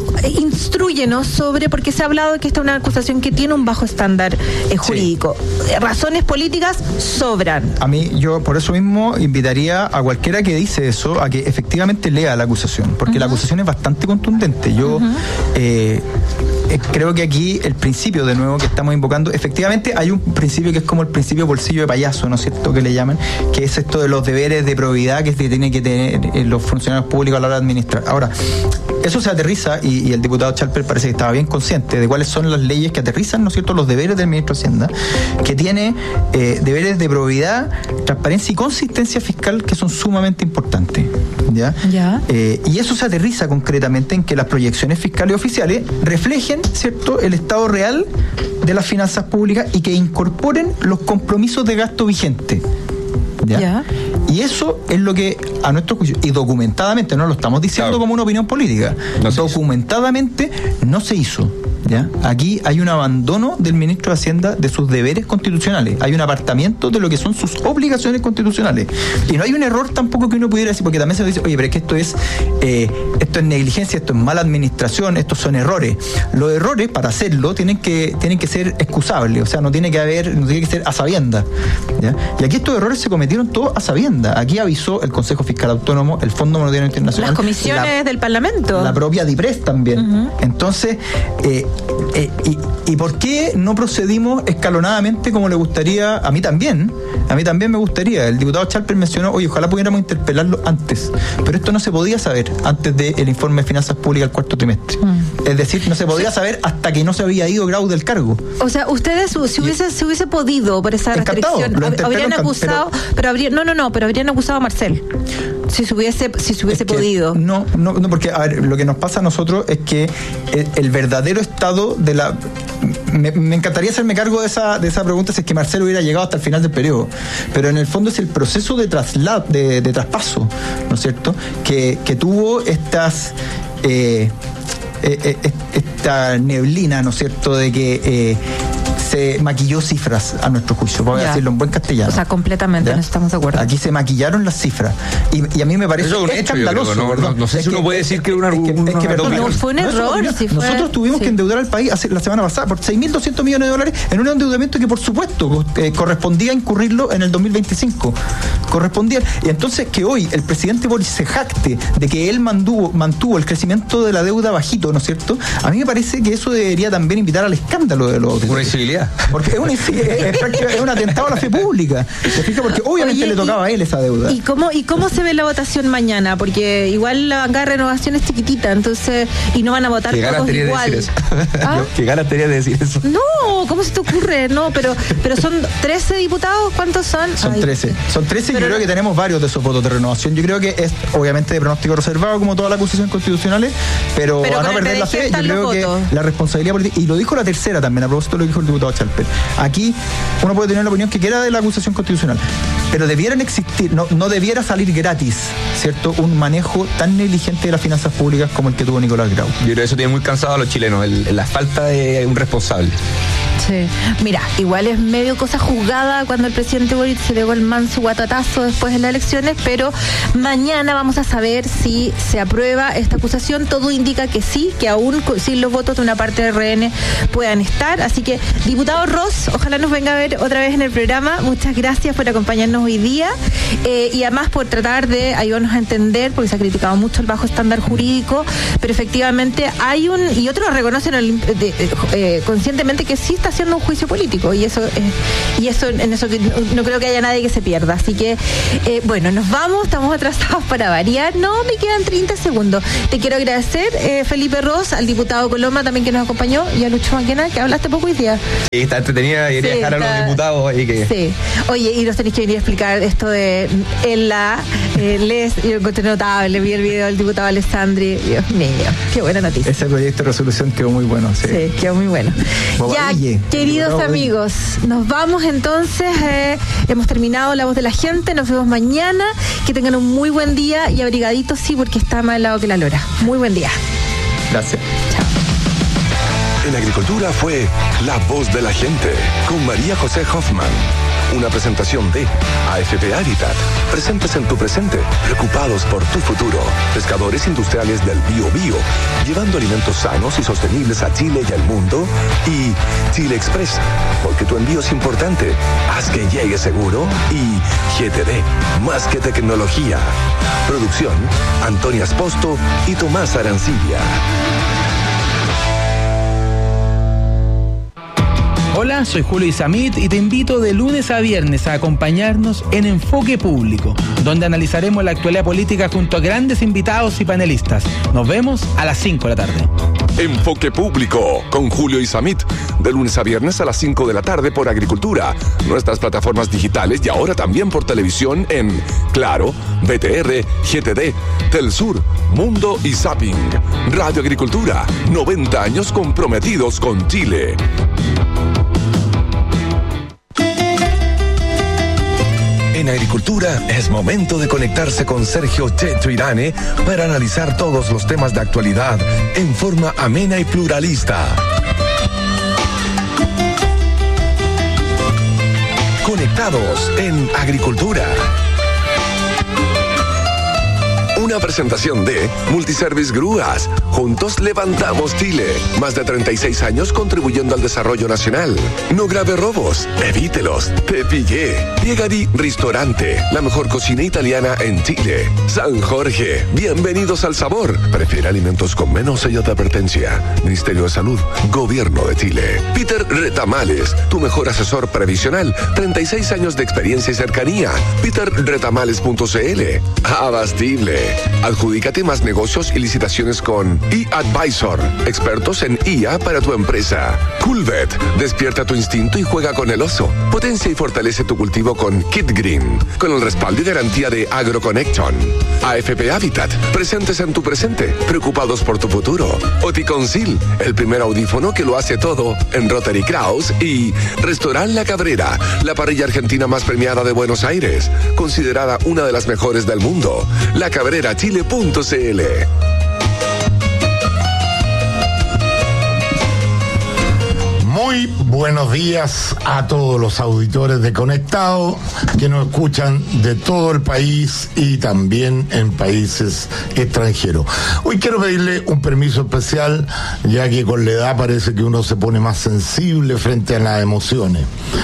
Instrúyenos sobre, porque se ha hablado de que esta es una acusación que tiene un bajo estándar eh, jurídico. Sí. Razones políticas sobran. A mí, yo por eso mismo invitaría a cualquiera que dice eso a que efectivamente lea la acusación, porque uh-huh. la acusación es bastante contundente. Yo uh-huh. eh, eh, creo que aquí el principio, de nuevo, que estamos invocando, efectivamente hay un principio que es como el principio bolsillo de payaso, ¿no es cierto?, que le llaman, que es esto de los deberes de probidad que tienen que tener los funcionarios públicos a la hora de administrar. Ahora, eso se aterriza, y, y el diputado Chalper parece que estaba bien consciente de cuáles son las leyes que aterrizan, ¿no es cierto?, los deberes del ministro de Hacienda, que tiene eh, deberes de probidad, transparencia y consistencia fiscal que son sumamente importantes. ¿Ya? ¿Ya? Eh, y eso se aterriza concretamente en que las proyecciones fiscales oficiales reflejen, ¿cierto?, el estado real de las finanzas públicas y que incorporen los compromisos de gasto vigentes. ¿Ya? ¿Ya? Y eso es lo que, a nuestro juicio, y documentadamente, no lo estamos diciendo claro. como una opinión política, no documentadamente no se hizo. ¿Ya? Aquí hay un abandono del ministro de Hacienda de sus deberes constitucionales, hay un apartamiento de lo que son sus obligaciones constitucionales, y no hay un error tampoco que uno pudiera decir, porque también se dice, oye, pero es que esto es eh, esto es negligencia, esto es mala administración, estos son errores. Los errores, para hacerlo, tienen que tienen que ser excusables, o sea, no tiene que haber, no tiene que ser a sabiendas, ¿ya? Y aquí estos errores se cometieron todos a sabiendas. Aquí avisó el Consejo Fiscal Autónomo, el Fondo Monetario Internacional, las comisiones la, del Parlamento, la propia DIPRES también. Uh-huh. Entonces, eh, Eh, y, ¿Y por qué no procedimos escalonadamente como le gustaría? A mí también, a mí también me gustaría. El diputado Chalper mencionó, oye, ojalá pudiéramos interpelarlo antes, pero esto no se podía saber antes del informe de finanzas públicas del cuarto trimestre. Mm. Es decir, no se podía saber hasta que no se había ido Grau del cargo. O sea, ustedes, si hubiese, si hubiese podido por esa Encantado, restricción, habrían acusado, pero, pero habrían, no, no, no, pero habrían acusado a Marcel. Si se hubiese, si se hubiese es que podido. No, no, no, porque a ver, lo que nos pasa a nosotros es que el, el verdadero estado de la... Me, me encantaría hacerme cargo de esa, de esa pregunta si es que Marcelo hubiera llegado hasta el final del periodo, pero en el fondo es el proceso de traslado, de, de traspaso, ¿no es cierto?, que, que tuvo estas... Eh, eh, eh, esta neblina, ¿no es cierto?, de que... Eh, se maquilló cifras a nuestro juicio, voy a Ya. decirlo en buen castellano. O sea, completamente, ¿Ya? no estamos de acuerdo. Aquí se maquillaron las cifras. Y, y a mí me parece Eso es un hecho, yo escandaloso. creo, no, perdón. no- no sé Es si uno puede decir que una- es que, una- es que, perdón, No, fue un no es una error, opinión. sí fue- Nosotros tuvimos sí. que endeudar al país hace- la semana pasada por seis mil doscientos millones de dólares en un endeudamiento que, por supuesto, eh, correspondía incurrirlo en el dos mil veinticinco. Correspondía. Y entonces, que hoy el presidente Boris se jacte de que él mantuvo, mantuvo el crecimiento de la deuda bajito, ¿no es cierto? A mí me parece que eso debería también invitar al escándalo de los auditores. Una incivilidad. Porque es, una, es, es prácticamente- es un atentado a la fe pública. ¿Se fija? Porque obviamente Oye, le tocaba y- a él esa deuda. ¿Y cómo, ¿Y cómo se ve la votación mañana? Porque igual la bancada de renovación es chiquitita, entonces, y no van a votar Qué ganas todos tenía de igual. decir eso. ¿Ah? Qué ganas tenía de decir eso. No, ¿cómo se te ocurre? No, pero, pero son trece diputados, ¿cuántos son? Son Ay, trece. Son trece y yo Pero- creo que tenemos varios de esos votos de renovación. Yo creo que es obviamente de pronóstico reservado, como todas las acusaciones constitucionales, pero, Pero a no con el perder la P D G fe, yo están creo los que votos. la responsabilidad política, y lo dijo la tercera también, a propósito de lo que dijo el diputado Chalper. Aquí uno puede tener la opinión que quiera de la acusación constitucional, pero debieran existir, no, no debiera salir gratis, ¿cierto? Un manejo tan negligente de las finanzas públicas como el que tuvo Nicolás Grau. Yo creo que eso tiene muy cansado a los chilenos, el- la falta de un responsable. Sí. Mira, igual es medio cosa juzgada cuando el presidente Boric se pegó el manso guatatazo después de las elecciones, pero mañana vamos a saber si se aprueba esta acusación. Todo indica que sí, que aún co- sin los votos de una parte del R N puedan estar. Así que, diputado Ross, ojalá nos venga a ver otra vez en el programa. Muchas gracias por acompañarnos hoy día eh, y además por tratar de ayudarnos a entender, porque se ha criticado mucho el bajo estándar jurídico, pero efectivamente hay un, y otros reconocen el- de- de- eh, conscientemente que sí está haciendo un juicio político, y eso eh, y eso en eso que no, no creo que haya nadie que se pierda. Así que eh, bueno, nos vamos, estamos atrasados para variar. No, me quedan treinta segundos. Te quiero agradecer, eh, Felipe Ross, al diputado Coloma también que nos acompañó, y a Lucho Maquena, que hablaste poco hoy día. Sí, está entretenida y quería Sí, dejar a está- los diputados ahí que. Sí. Oye, y nos tenéis que venir a explicar esto de en la eh, les, yo encontré notable, vi el video del diputado Alessandri. Dios mío, qué buena noticia. Ese proyecto de resolución quedó muy bueno, sí. Sí, quedó muy bueno. Bobadille. Ya, queridos Bobadille. amigos, nos vamos entonces. eh, hemos terminado La Voz de la Gente. Nos vemos mañana. Que tengan un muy buen día y abrigaditos, sí, porque está más helado que la lora. Muy buen día. Gracias. En agricultura fue La Voz de la Gente con María José Hoffman. Una presentación de A F P Habitat. Presentes en tu presente, preocupados por tu futuro. Pescadores industriales del Bío Bío, llevando alimentos sanos y sostenibles a Chile y al mundo. Y Chile Express, porque tu envío es importante. Haz que llegue seguro. Y G T D, más que tecnología. Producción, Antonia Esposto y Tomás Arancibia. Hola, soy Julio Isamit y te invito de lunes a viernes a acompañarnos en Enfoque Público, donde analizaremos la actualidad política junto a grandes invitados y panelistas. Nos vemos a las cinco de la tarde. Enfoque Público con Julio Isamit, de lunes a viernes a las cinco de la tarde por Agricultura, nuestras plataformas digitales y ahora también por televisión en Claro, B T R, G T D, Telsur, Mundo y Zapping. Radio Agricultura, noventa años comprometidos con Chile. En Agricultura es momento de conectarse con Sergio Checho Irane para analizar todos los temas de actualidad en forma amena y pluralista. Conectados en Agricultura. Una presentación de Multiservice Grúas. Juntos levantamos Chile. Más de treinta y seis años contribuyendo al desarrollo nacional. No grave robos. Evítelos. Te pillé. Piegari Ristorante. La mejor cocina italiana en Chile. San Jorge. Bienvenidos al sabor. Prefiere alimentos con menos sello de advertencia. Ministerio de Salud. Gobierno de Chile. Peter Retamales. Tu mejor asesor previsional. treinta y seis años de experiencia y cercanía. peter retamales punto c l. Abastible. Adjudícate más negocios y licitaciones con eAdvisor, expertos en I A para tu empresa. Coolvet, despierta tu instinto y juega con el oso. Potencia y fortalece tu cultivo con Kit Green, con el respaldo y garantía de AgroConnection. A F P Habitat, presentes en tu presente, preocupados por tu futuro. Oticonsil, el primer audífono que lo hace todo en Rotary Kraus. Y Restaurant La Cabrera, la parrilla argentina más premiada de Buenos Aires, considerada una de las mejores del mundo. La Cabrera Chile punto c l. Muy bueno. Buenos días a todos los auditores de Conectado que nos escuchan de todo el país y también en países extranjeros. Hoy quiero pedirle un permiso especial, ya que con la edad parece que uno se pone más sensible frente a las emociones.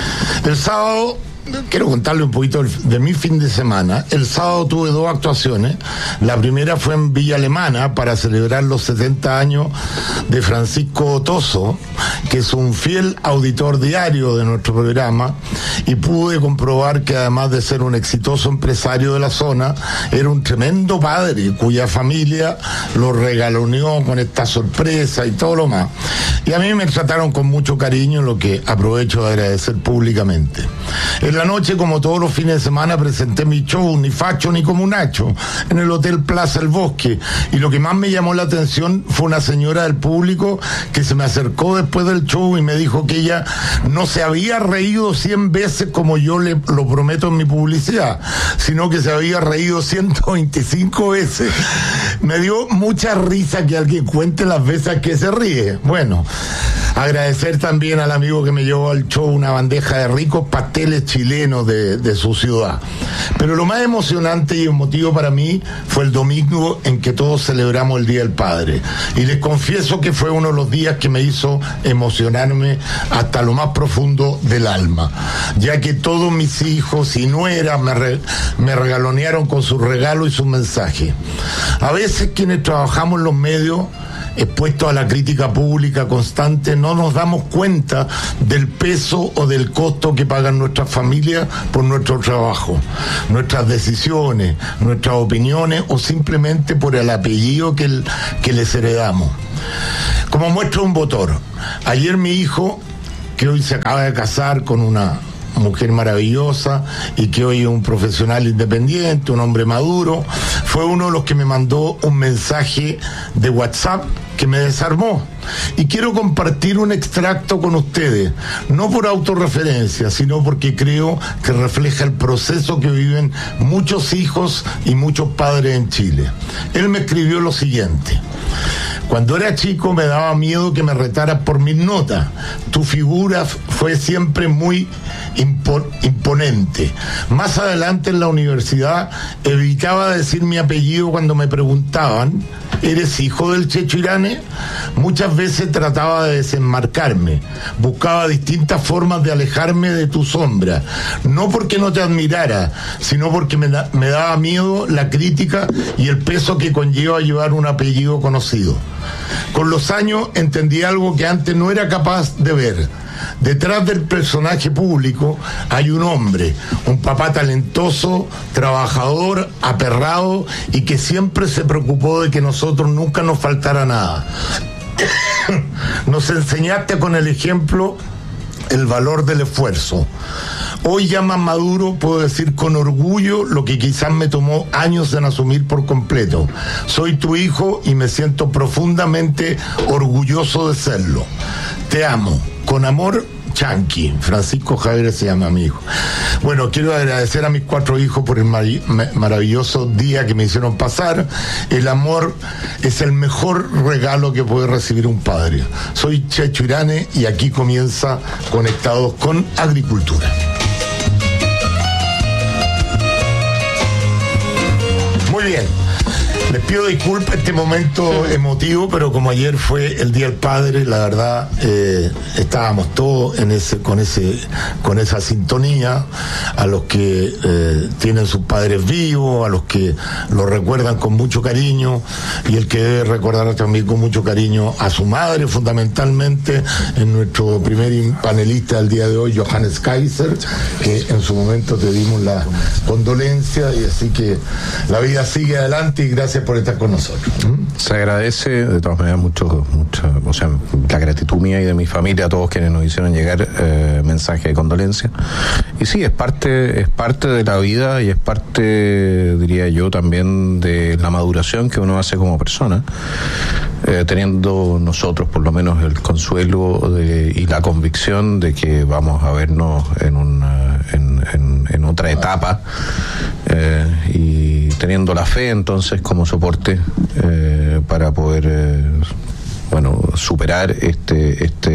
El sábado... Quiero contarle un poquito de mi fin de semana. El sábado tuve dos actuaciones. La primera fue en Villa Alemana para celebrar los setenta años de Francisco Otoso, que es un fiel auditor diario de nuestro programa, y pude comprobar que además de ser un exitoso empresario de la zona, era un tremendo padre cuya familia lo regaloneó con esta sorpresa y todo lo más. Y a mí me trataron con mucho cariño, lo que aprovecho de agradecer públicamente. En la noche, como todos los fines de semana, presenté mi show, ni facho ni como un hacho, en el Hotel Plaza El Bosque, y lo que más me llamó la atención fue una señora del público que se me acercó después del show y me dijo que ella no se había reído cien veces como yo le lo prometo en mi publicidad, sino que se había reído ciento veinticinco veces. Me dio mucha risa que alguien cuente las veces que se ríe. Bueno, agradecer también al amigo que me llevó al show una bandeja de ricos pasteles chilenos de, de su ciudad. Pero lo más emocionante y emotivo para mí fue el domingo en que todos celebramos el Día del Padre. Y les confieso que fue uno de los días que me hizo emocionarme hasta lo más profundo del alma, ya que todos mis hijos y nueras me, re, me regalonearon con sus regalos y sus mensajes. A veces quienes trabajamos en los medios, expuestos a la crítica pública constante, no nos damos cuenta del peso o del costo que pagan nuestras familias por nuestro trabajo, nuestras decisiones, nuestras opiniones o simplemente por el apellido que, el, que les heredamos. Como muestra un botón, ayer mi hijo, que hoy se acaba de casar con una mujer maravillosa y que hoy es un profesional independiente, un hombre maduro, fue uno de los que me mandó un mensaje de WhatsApp que me desarmó. Y quiero compartir un extracto con ustedes, no por autorreferencia, sino porque creo que refleja el proceso que viven muchos hijos y muchos padres en Chile. Él me escribió lo siguiente: cuando era chico me daba miedo que me retaras por mis notas. Tu figura fue siempre muy impo- imponente. Más adelante en la universidad evitaba decir mi apellido cuando me preguntaban: ¿eres hijo del Checho Irane? Muchas veces trataba de desenmarcarme. Buscaba distintas formas de alejarme de tu sombra. No porque no te admirara, sino porque me, da- me daba miedo la crítica y el peso que conlleva llevar un apellido conocido. Con los años entendí algo que antes no era capaz de ver. Detrás del personaje público hay un hombre, un papá talentoso, trabajador, aperrado y que siempre se preocupó de que nosotros nunca nos faltara nada. Nos enseñaste con el ejemplo el valor del esfuerzo. Hoy ya más maduro puedo decir con orgullo lo que quizás me tomó años en asumir por completo. Soy tu hijo y me siento profundamente orgulloso de serlo. Te amo. Con amor, Chanqui. Francisco Javier se llama mi hijo. Bueno, quiero agradecer a mis cuatro hijos por el mar- maravilloso día que me hicieron pasar. El amor es el mejor regalo que puede recibir un padre. Soy Checho Irane y aquí comienza Conectados con Agricultura. Muy bien. Les pido disculpas este momento emotivo, pero como ayer fue el Día del Padre, la verdad eh, estábamos todos en ese, con ese, con esa sintonía, a los que eh, tienen sus padres vivos, a los que lo recuerdan con mucho cariño, y el que debe recordar también con mucho cariño a su madre, fundamentalmente, en nuestro primer panelista del día de hoy, Johannes Kaiser, que en su momento te dimos la condolencia, y así que la vida sigue adelante y gracias por estar con nosotros. ¿Mm? Se agradece de todas maneras mucho, mucho, o sea, la gratitud mía y de mi familia, a todos quienes nos hicieron llegar eh, mensaje de condolencia. Y sí, es parte, es parte de la vida y es parte, diría yo, también de la maduración que uno hace como persona, eh, teniendo nosotros por lo menos el consuelo de, y la convicción de que vamos a vernos en una, en, en, en otra etapa, eh, y teniendo la fe entonces como soporte eh, para poder eh, bueno superar este este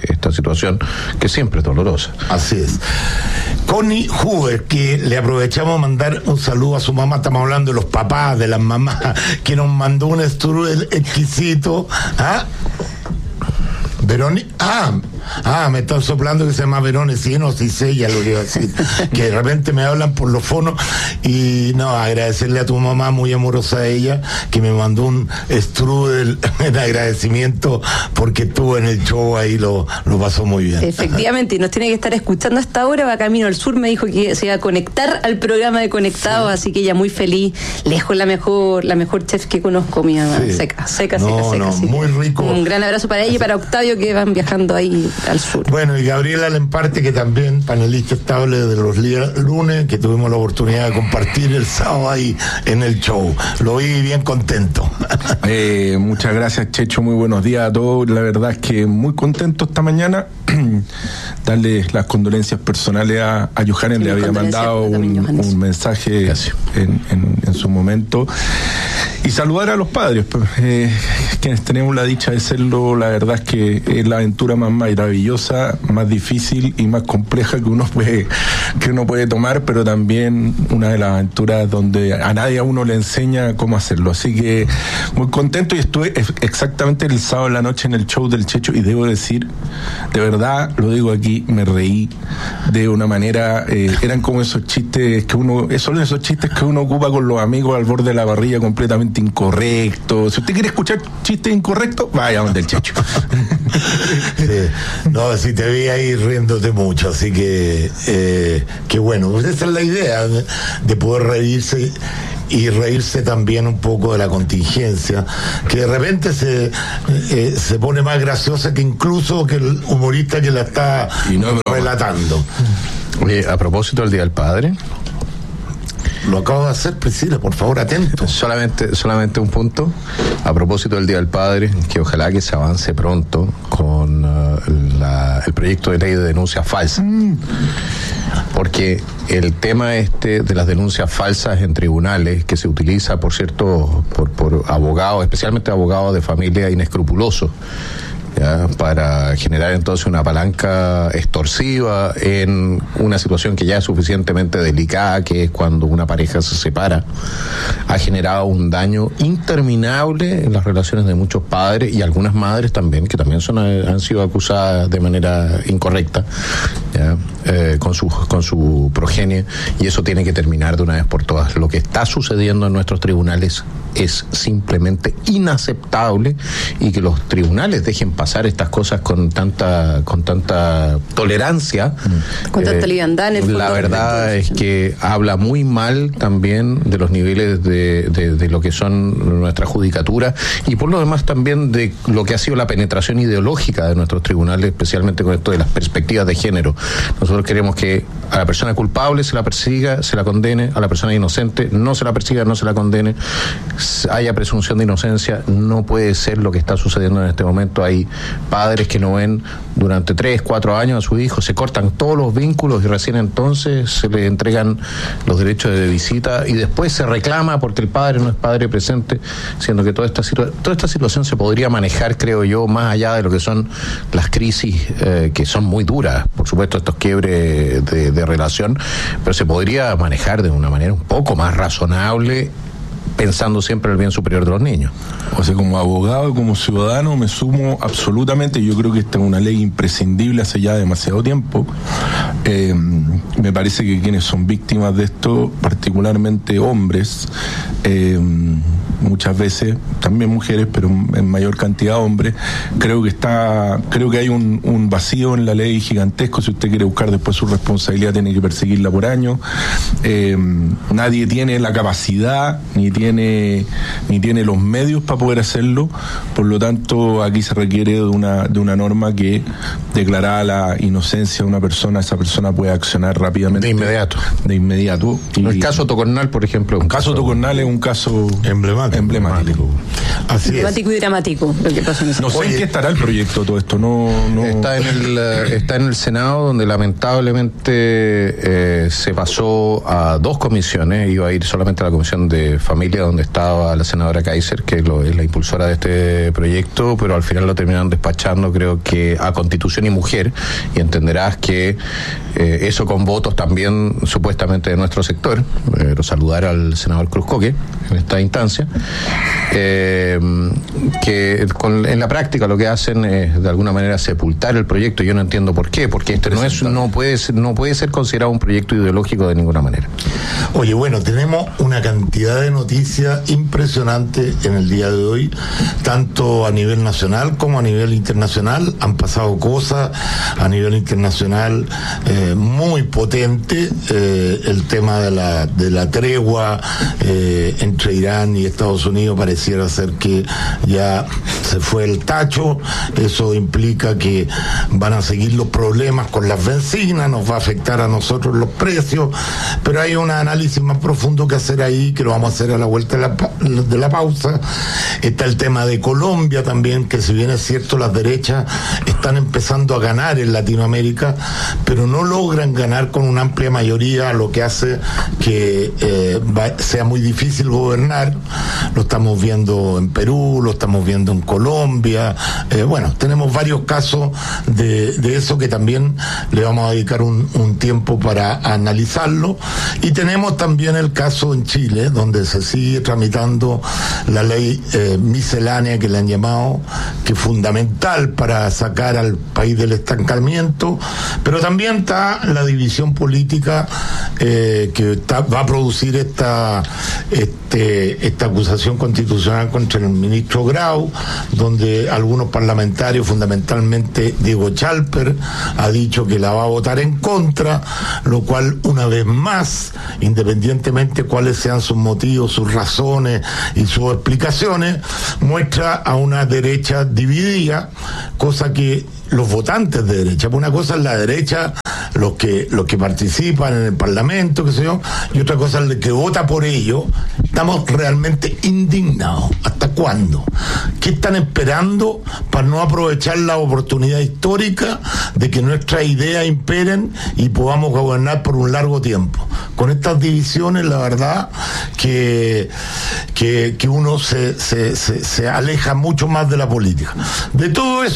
esta situación que siempre es dolorosa. Así es. Connie Huber, que le aprovechamos a mandar un saludo a su mamá, estamos hablando de los papás, de las mamás, que nos mandó un strudel exquisito. ¿Ah? Verónica, ah, ah, me están soplando que se llama Verónica, sí, no, sí sé, ya lo que iba a decir, que de repente me hablan por los fonos, y no, agradecerle a tu mamá, muy amorosa a ella, que me mandó un strudel en agradecimiento, porque estuvo en el show ahí, lo, lo pasó muy bien. Efectivamente, y nos tiene que estar escuchando hasta ahora, va camino al sur, me dijo que se iba a conectar al programa de Conectados, sí. Así que ella muy feliz, lejos la mejor, la mejor chef que conozco, mi mamá, sí. seca, seca, no, seca, seca. No, sí. Muy rico. Un gran abrazo para ella y para Octavio, que van viajando ahí al sur. Bueno, y Gabriela Lemparte, que también panelista estable de los lunes, que tuvimos la oportunidad de compartir el sábado ahí en el show. Lo vi bien contento. Eh, muchas gracias, Checho, muy buenos días a todos. La verdad es que muy contento esta mañana. Darle las condolencias personales a, a Johannes, sí, le había mandado un, un mensaje en, en, en su momento. Y saludar a los padres, pues, eh, quienes tenemos la dicha de serlo. La verdad es que es la aventura más maravillosa, más difícil y más compleja que uno puede, que uno puede tomar, pero también una de las aventuras donde a nadie a uno le enseña cómo hacerlo. Así que muy contento, y estuve exactamente el sábado en la noche en el show del Checho, y debo decir, de verdad, lo digo aquí, me reí de una manera, eh, eran como esos chistes que uno, son esos chistes que uno ocupa con los amigos al borde de la parrilla, completamente incorrecto. Si usted quiere escuchar chistes incorrectos, vaya donde el Checho. Sí. No, si te vi ahí riéndote mucho, así que eh, que bueno, esa es la idea, de, de poder reírse y reírse también un poco de la contingencia, que de repente se eh, se pone más graciosa que incluso que el humorista que la está no relatando. Oye, a propósito del Día del Padre, lo acabo de hacer, Priscila, por favor, atento. Solamente, solamente un punto. A propósito del Día del Padre, que ojalá que se avance pronto con uh, la, el proyecto de ley de denuncias falsas. Mm. Porque el tema este de las denuncias falsas en tribunales, que se utiliza, por cierto, por, por abogados, especialmente abogados de familia inescrupulosos, ¿ya? Para generar entonces una palanca extorsiva en una situación que ya es suficientemente delicada, que es cuando una pareja se separa, ha generado un daño interminable en las relaciones de muchos padres y algunas madres también, que también son han sido acusadas de manera incorrecta, ¿ya? Eh, con su con su progenie, y eso tiene que terminar de una vez por todas. Lo que está sucediendo en nuestros tribunales es simplemente inaceptable, y que los tribunales dejen pasar estas cosas con tanta con tanta tolerancia, con tanta eh, liviandad en el fondo. La verdad es que habla muy mal también de los niveles de, de, de lo que son nuestra judicatura, y por lo demás también de lo que ha sido la penetración ideológica de nuestros tribunales, especialmente con esto de las perspectivas de género. Nosotros queremos que a la persona culpable se la persiga, se la condene, a la persona inocente no se la persiga, no se la condene, haya presunción de inocencia. No puede ser lo que está sucediendo en este momento. Hay padres que no ven durante tres, cuatro años a su hijo, se cortan todos los vínculos y recién entonces se le entregan los derechos de visita, y después se reclama porque el padre no es padre presente, siendo que toda esta, situa- toda esta situación se podría manejar, creo yo, más allá de lo que son las crisis, eh, que son muy duras, por supuesto, estos quiebres de, de relación, pero se podría manejar de una manera un poco más razonable, pensando siempre en el bien superior de los niños. O sea, como abogado y como ciudadano me sumo absolutamente. Yo creo que esta es una ley imprescindible hace ya demasiado tiempo. Eh, me parece que quienes son víctimas de esto, particularmente hombres, eh, muchas veces, también mujeres, pero en mayor cantidad hombres, creo que está, creo que hay un, un vacío en la ley gigantesco. Si usted quiere buscar después su responsabilidad, tiene que perseguirla por años. Eh, nadie tiene la capacidad, ni tiene, ni tiene los medios para poder hacerlo. Por lo tanto, aquí se requiere de una, de una norma que declarara la inocencia de una persona, esa, persona puede accionar rápidamente. De inmediato. De inmediato. Y el caso Tocornal, por ejemplo. Un caso Tocornal es un caso emblemático. emblemático. Así emblemático es. y dramático lo que pasó en ese No sé en qué estará el proyecto todo esto. No, no... Está en el está en el Senado, donde lamentablemente eh, se pasó a dos comisiones. Iba a ir solamente a la Comisión de Familia, donde estaba la senadora Kaiser, que lo, es la impulsora de este proyecto, pero al final lo terminaron despachando, creo que a Constitución y Mujer, y entenderás que eh, eso con votos también supuestamente de nuestro sector. Pero saludar al senador Cruzcoque en esta instancia, eh, que con, en la práctica lo que hacen es de alguna manera sepultar el proyecto. Yo no entiendo por qué, porque este no es no puede ser, no puede ser considerado un proyecto ideológico de ninguna manera. Oye, bueno, tenemos una cantidad de noticias impresionantes en el día de hoy, tanto a nivel nacional como a nivel internacional. Han pasado cosas a nivel internacional eh, muy potentes. Eh, el tema de la de la tregua eh, entre Irán y Estados Unidos pareciera ser que ya se fue el tacho. Eso implica que van a seguir los problemas con las bencinas, nos va a afectar a nosotros los precios, pero hay un análisis más profundo que hacer ahí, que lo vamos a hacer a la vuelta de la, de la pausa. Está el tema de Colombia también, que si bien es cierto las derechas están empezando a ganar en Latinoamérica, pero no logran ganar con una amplia mayoría, lo que hace que eh, va, sea muy difícil gobernar. Lo estamos viendo en Perú, lo estamos viendo en Colombia. Eh, bueno, tenemos varios casos de, de eso que también le vamos a dedicar un, un tiempo para analizarlo. Y tenemos también el caso en Chile, donde se sigue tramitando la ley eh, miscelánea, que le han llamado, que es fundamental para sacar al país del estancamiento, pero también está la división política eh, que está, va a producir esta este, esta acusación constitucional contra el ministro Grau, donde algunos parlamentarios, fundamentalmente Diego Chalper, ha dicho que la va a votar en contra, lo cual una vez más, independientemente cuáles sean sus motivos, sus razones y sus explicaciones, muestra a una derecha dividida, cosa que los votantes de derecha, por una cosa es la derecha, los que los que participan en el Parlamento, qué sé yo, y otra cosa es el que vota por ello. Estamos realmente indignados. ¿Hasta cuándo? ¿Qué están esperando para no aprovechar la oportunidad histórica de que nuestras ideas imperen y podamos gobernar por un largo tiempo? Con estas divisiones, la verdad que que, que uno se, se, se, se aleja mucho más de la política. De todo eso